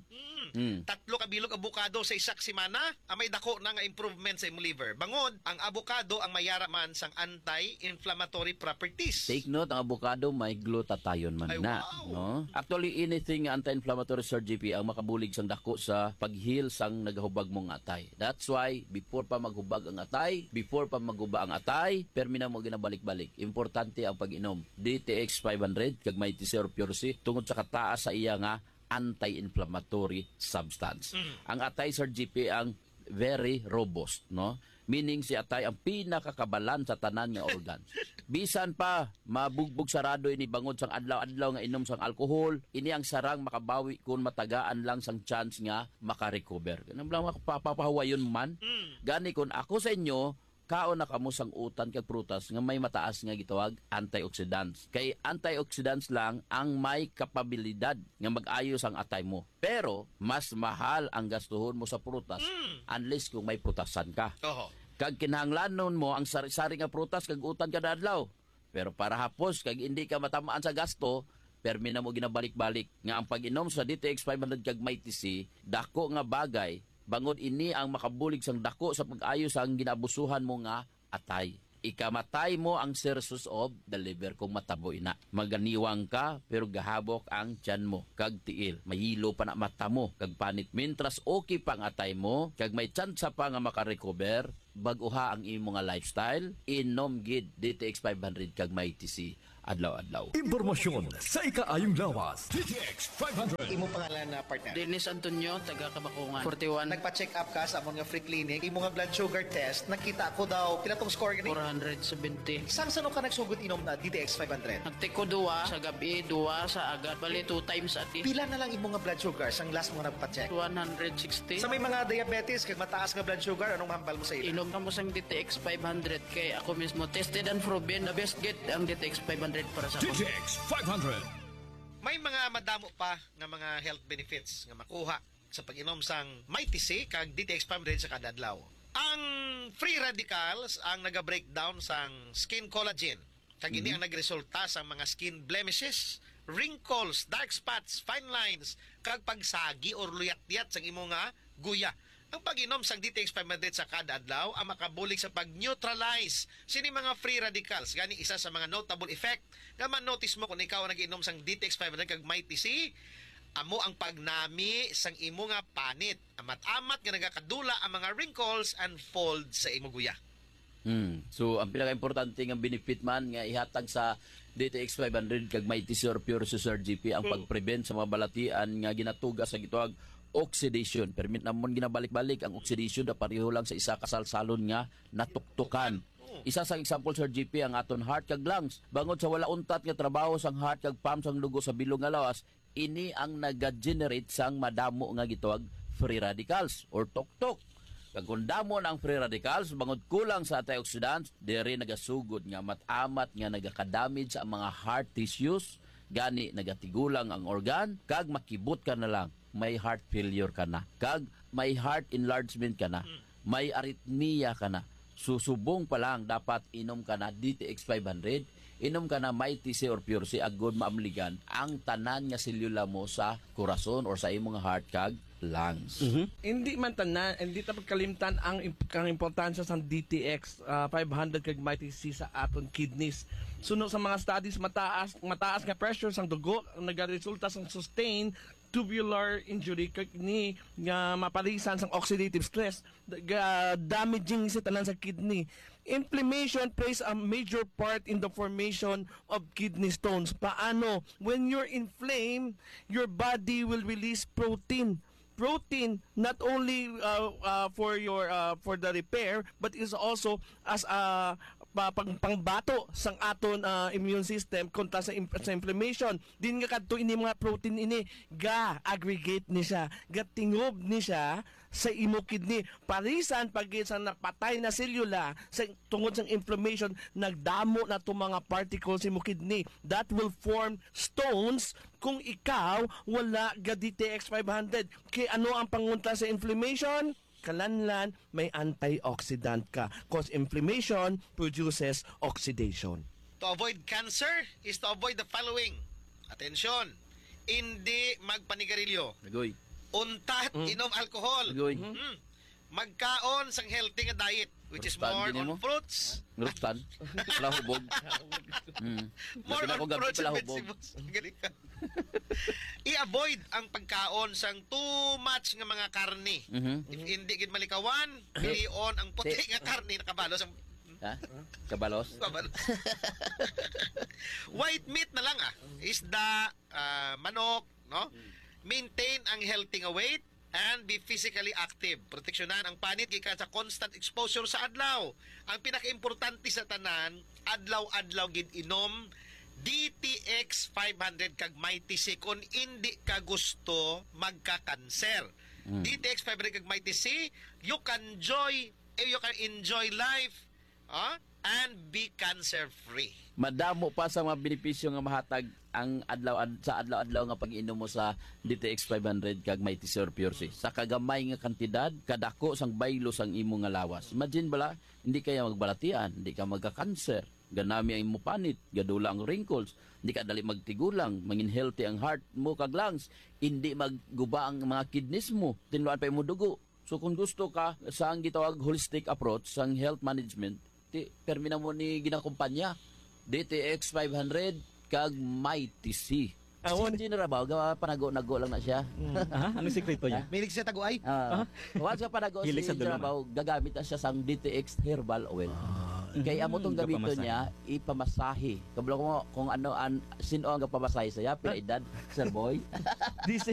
Speaker 26: Mm. Tatlo ka bilog abukado sa isak semana, ang may dako na nga improvement sa imong liver. Bangod, ang abukado ang mayaraman sang anti-inflammatory properties.
Speaker 1: Take note, ang avocado may glutathione man
Speaker 26: Ay,
Speaker 1: na.
Speaker 26: wow.
Speaker 1: No? Actually, anything anti-inflammatory, Sir G P, ang makabulig sang dako sa pag-heal sang nagahubag mong atay. That's why, before pa maghubag ang atay, before pa maghuba ang atay, permina mo ginabalik-balik. Importante ang pag-inom. D T X five hundred, kag may T C or Pure C, tungod sa kataas sa iya nga anti-inflammatory substance.
Speaker 26: Mm.
Speaker 1: Ang atay, Sir G P, ang very robust, no? Meaning si atay ang pinakakabalan sa tanan nga organs. Bisan pa mabugbog sarado ini bangod sang adlaw-adlaw nga inom sang alcohol, ini ang sarang makabawi kung matagaan lang sang chance nga makarecover. Ganun lang mapapahawayon man. Gani kun ako sa inyo, kaon na kamo sang utan kag prutas nga may mataas nga gitawag antioxidants. Kay antioxidants lang ang may kapabilidad nga mag-ayos ang atay mo. Pero mas mahal ang gastuhon mo sa prutas unless kung may prutasan ka.
Speaker 26: Oho.
Speaker 1: Kag kinahanglanon mo ang sari-sari nga prutas kag utan kada adlaw. Pero para hapos kag hindi ka matamaan sa gasto, permi na mo ginabalik-balik nga ang pag-inom sa D T X five hundred kag may T C, dako nga bagay. Bangod ini ang makabulig sang dako sa pag-ayos ang ginabusuhan mo nga atay. Ikamatay mo ang sources of the liver kung mataboy na. Maganiwang ka pero gahabok ang tiyan mo kag tiil. Mahilo pa na mata mo kag panit. Mintras okay pang atay mo kag may tsansa pa nga makarecover, baguha ang imo nga lifestyle, inom gid D T X five hundred kag may T C adlaw-adlaw.
Speaker 5: Impormasyon sa ikaayong lawas. D T X five hundred.
Speaker 26: Imo pangalan na partner?
Speaker 2: Dennis Antonio, taga Kabakungan. forty-one.
Speaker 26: Nagpa-check up ka sa amon nga free clinic. Imo nga blood sugar test, nakita ko daw pila tong score gani?
Speaker 2: four seventy.
Speaker 26: Sang sano ka nagsugod inom na D T X five hundred?
Speaker 2: Nagtiko duwa sa gabi, duwa sa agad. Bali two times ati.
Speaker 26: Pila na lang imo nga blood sugar sang last mo nga nagpa-check?
Speaker 2: one sixty.
Speaker 26: Sa may mga diabetes kag mataas nga blood sugar, anong hambal mo sa ila?
Speaker 2: Inom ka mo sang D T X five hundred kay ako mismo tested and proven the best get ang D T X five hundred para sa
Speaker 5: D T X five hundred.
Speaker 26: May mga madamo pa nga mga health benefits nga makuha sa pag-inom sang may T C kag D T X five hundred sa kada adlaw. Ang free radicals ang naga-breakdown sang skin collagen. Kag ini
Speaker 1: Mhm.
Speaker 26: ang nagresulta sa mga skin blemishes, wrinkles, dark spots, fine lines, kag pagsagi or luyat-luyat sang imo nga guya. Ang pag-inom sang D T X five hundred sa kada adlaw ang makabulig sa pag-neutralize sini mga free radicals. Gani isa sa mga notable effect nga man-notice mo kung ikaw ang nag-inom sang D T X five hundred kag may T C, amo ang pagnami sang imo nga panit. Amat-amat nga nagakadula ang mga wrinkles and folds sa imo guya.
Speaker 1: Hmm. So ang pinaka-importante nga benefit man nga ihatag sa D T X five hundred kag may T C or Pure C Sir G P ang pag-prevent sa mga balatian nga ginatuga sa gitawag oxidation. Permit namon ginabalik-balik ang oxidation na pareho lang sa isa kasalsalon nga natuktukan. Isa sa example Sir G P ang aton heart kag lungs. Bangod sa wala untat nga trabaho sang heart kag pump sang dugo sa bilog nga lawas, ini ang naga-generate sang madamo nga gitawag free radicals or tuktok. Kag kung damo na ang free radicals, bangod kulang sa antioxidants, diri nagasugod nga matamat nga nagaka-damage sa mga heart tissues, gani nagatigulang ang organ, kag makibot ka na lang, may heart failure ka na, kag may heart enlargement ka na, may arrhythmia ka na. Susubong pa lang dapat inom ka na D T X five hundred, inom ka na may T C or Pure C agod maamligan ang tanan nga selula mo sa corazon or sa imong heart kag lungs.
Speaker 3: Mm-hmm. Hindi man tanan, hindi ta pagkalimtan ang ang importansya sa D T X uh, five hundred kag may T C sa aton kidneys. Suno sa mga studies mataas mataas nga pressure sang dugo ang nagaresulta sang sustained tubular injury kag ni nga mapalisan sang oxidative stress ga damaging sa tanan sa kidney. Inflammation plays a major part in the formation of kidney stones. Paano? When you're inflamed, your body will release protein. Protein not only uh, uh, for your uh, for the repair but is also as a uh, pang pangbato sang aton uh, immune system kontra sa, imp- sa inflammation. Din nga kadto ini mga protein ini ga aggregate ni siya, ga tingob ni siya sa imo kidney. Parisan pag sa napatay na selula sa tungod sa inflammation, nagdamo na to mga particles sa imo kidney that will form stones kung ikaw wala ga D T X five hundred. Kay ano ang pangunta sa inflammation? Kalanlan, may antioxidant ka. Cause inflammation produces oxidation.
Speaker 26: To avoid cancer is to avoid the following. Atensyon, hindi magpanigarilyo.
Speaker 1: Nagoy.
Speaker 26: untat inom alcohol. Mm. Magkaon sang healthy nga diet which is
Speaker 1: Rustan,
Speaker 26: more
Speaker 1: gini
Speaker 26: on
Speaker 1: mo?
Speaker 26: fruits.
Speaker 1: Ngruptan. Palahubog. Mm.
Speaker 26: More
Speaker 1: Lakin ako
Speaker 26: on
Speaker 1: gabi
Speaker 26: fruits and
Speaker 1: palahubog.
Speaker 26: vegetables. Galing ka. I-avoid ang pagkaon sang too much nga mga karne.
Speaker 1: Mhm.
Speaker 26: If hindi gid malikawan, pilion ang puti nga karne nakabalo sa
Speaker 1: Ha? Kabalos?
Speaker 26: Kabalos. White meat na lang ah. Isda, ah, manok, no? Maintain ang healthy nga weight and be physically active. Proteksyonan ang panit gikan sa constant exposure sa adlaw. Ang pinakaimportante sa tanan, adlaw-adlaw gid inom D T X five hundred kag Mighty C kung hindi ka gusto magka-cancer.
Speaker 1: Mm.
Speaker 26: D T X five hundred kag Mighty C, you can enjoy eh, you can enjoy life ah, and be cancer-free.
Speaker 1: Madamo pa sa mga benepisyo nga mahatag ang adlaw ad, sa adlaw-adlaw nga pag-inom mo sa D T X five hundred kag Mighty C or Pure C. Sa kagamay nga kantidad, kadako sang baylo sang imo nga lawas. Imagine bala, hindi kaya magbalatian, hindi ka magka-cancer, ganami ang imo panit, gadula ang wrinkles, hindi ka dali magtigulang, mangin healthy ang heart mo kag lungs, hindi magguba ang mga kidneys mo, tinluan pa imo dugo. So kung gusto ka sa ang gitawag holistic approach sang health management, ti permina mo ni ginakumpanya D T X five hundred kag Mighty C.
Speaker 7: Awon
Speaker 1: Si General ba gawa panago-nago lang na siya.
Speaker 7: Ah, ano sekreto niya?
Speaker 26: Milig siya taguay.
Speaker 1: Ah, uh, sa panago si
Speaker 7: Hilig sa
Speaker 1: General
Speaker 7: dulaman.
Speaker 1: ba gagamit na siya sang D T X herbal oil. Kaya amo tong gamito
Speaker 7: Gapamasahe.
Speaker 1: niya ipamasahe. Kabalo ko kung ano an sino ang gapamasahe saya pila edad, Sir Boy.
Speaker 7: Di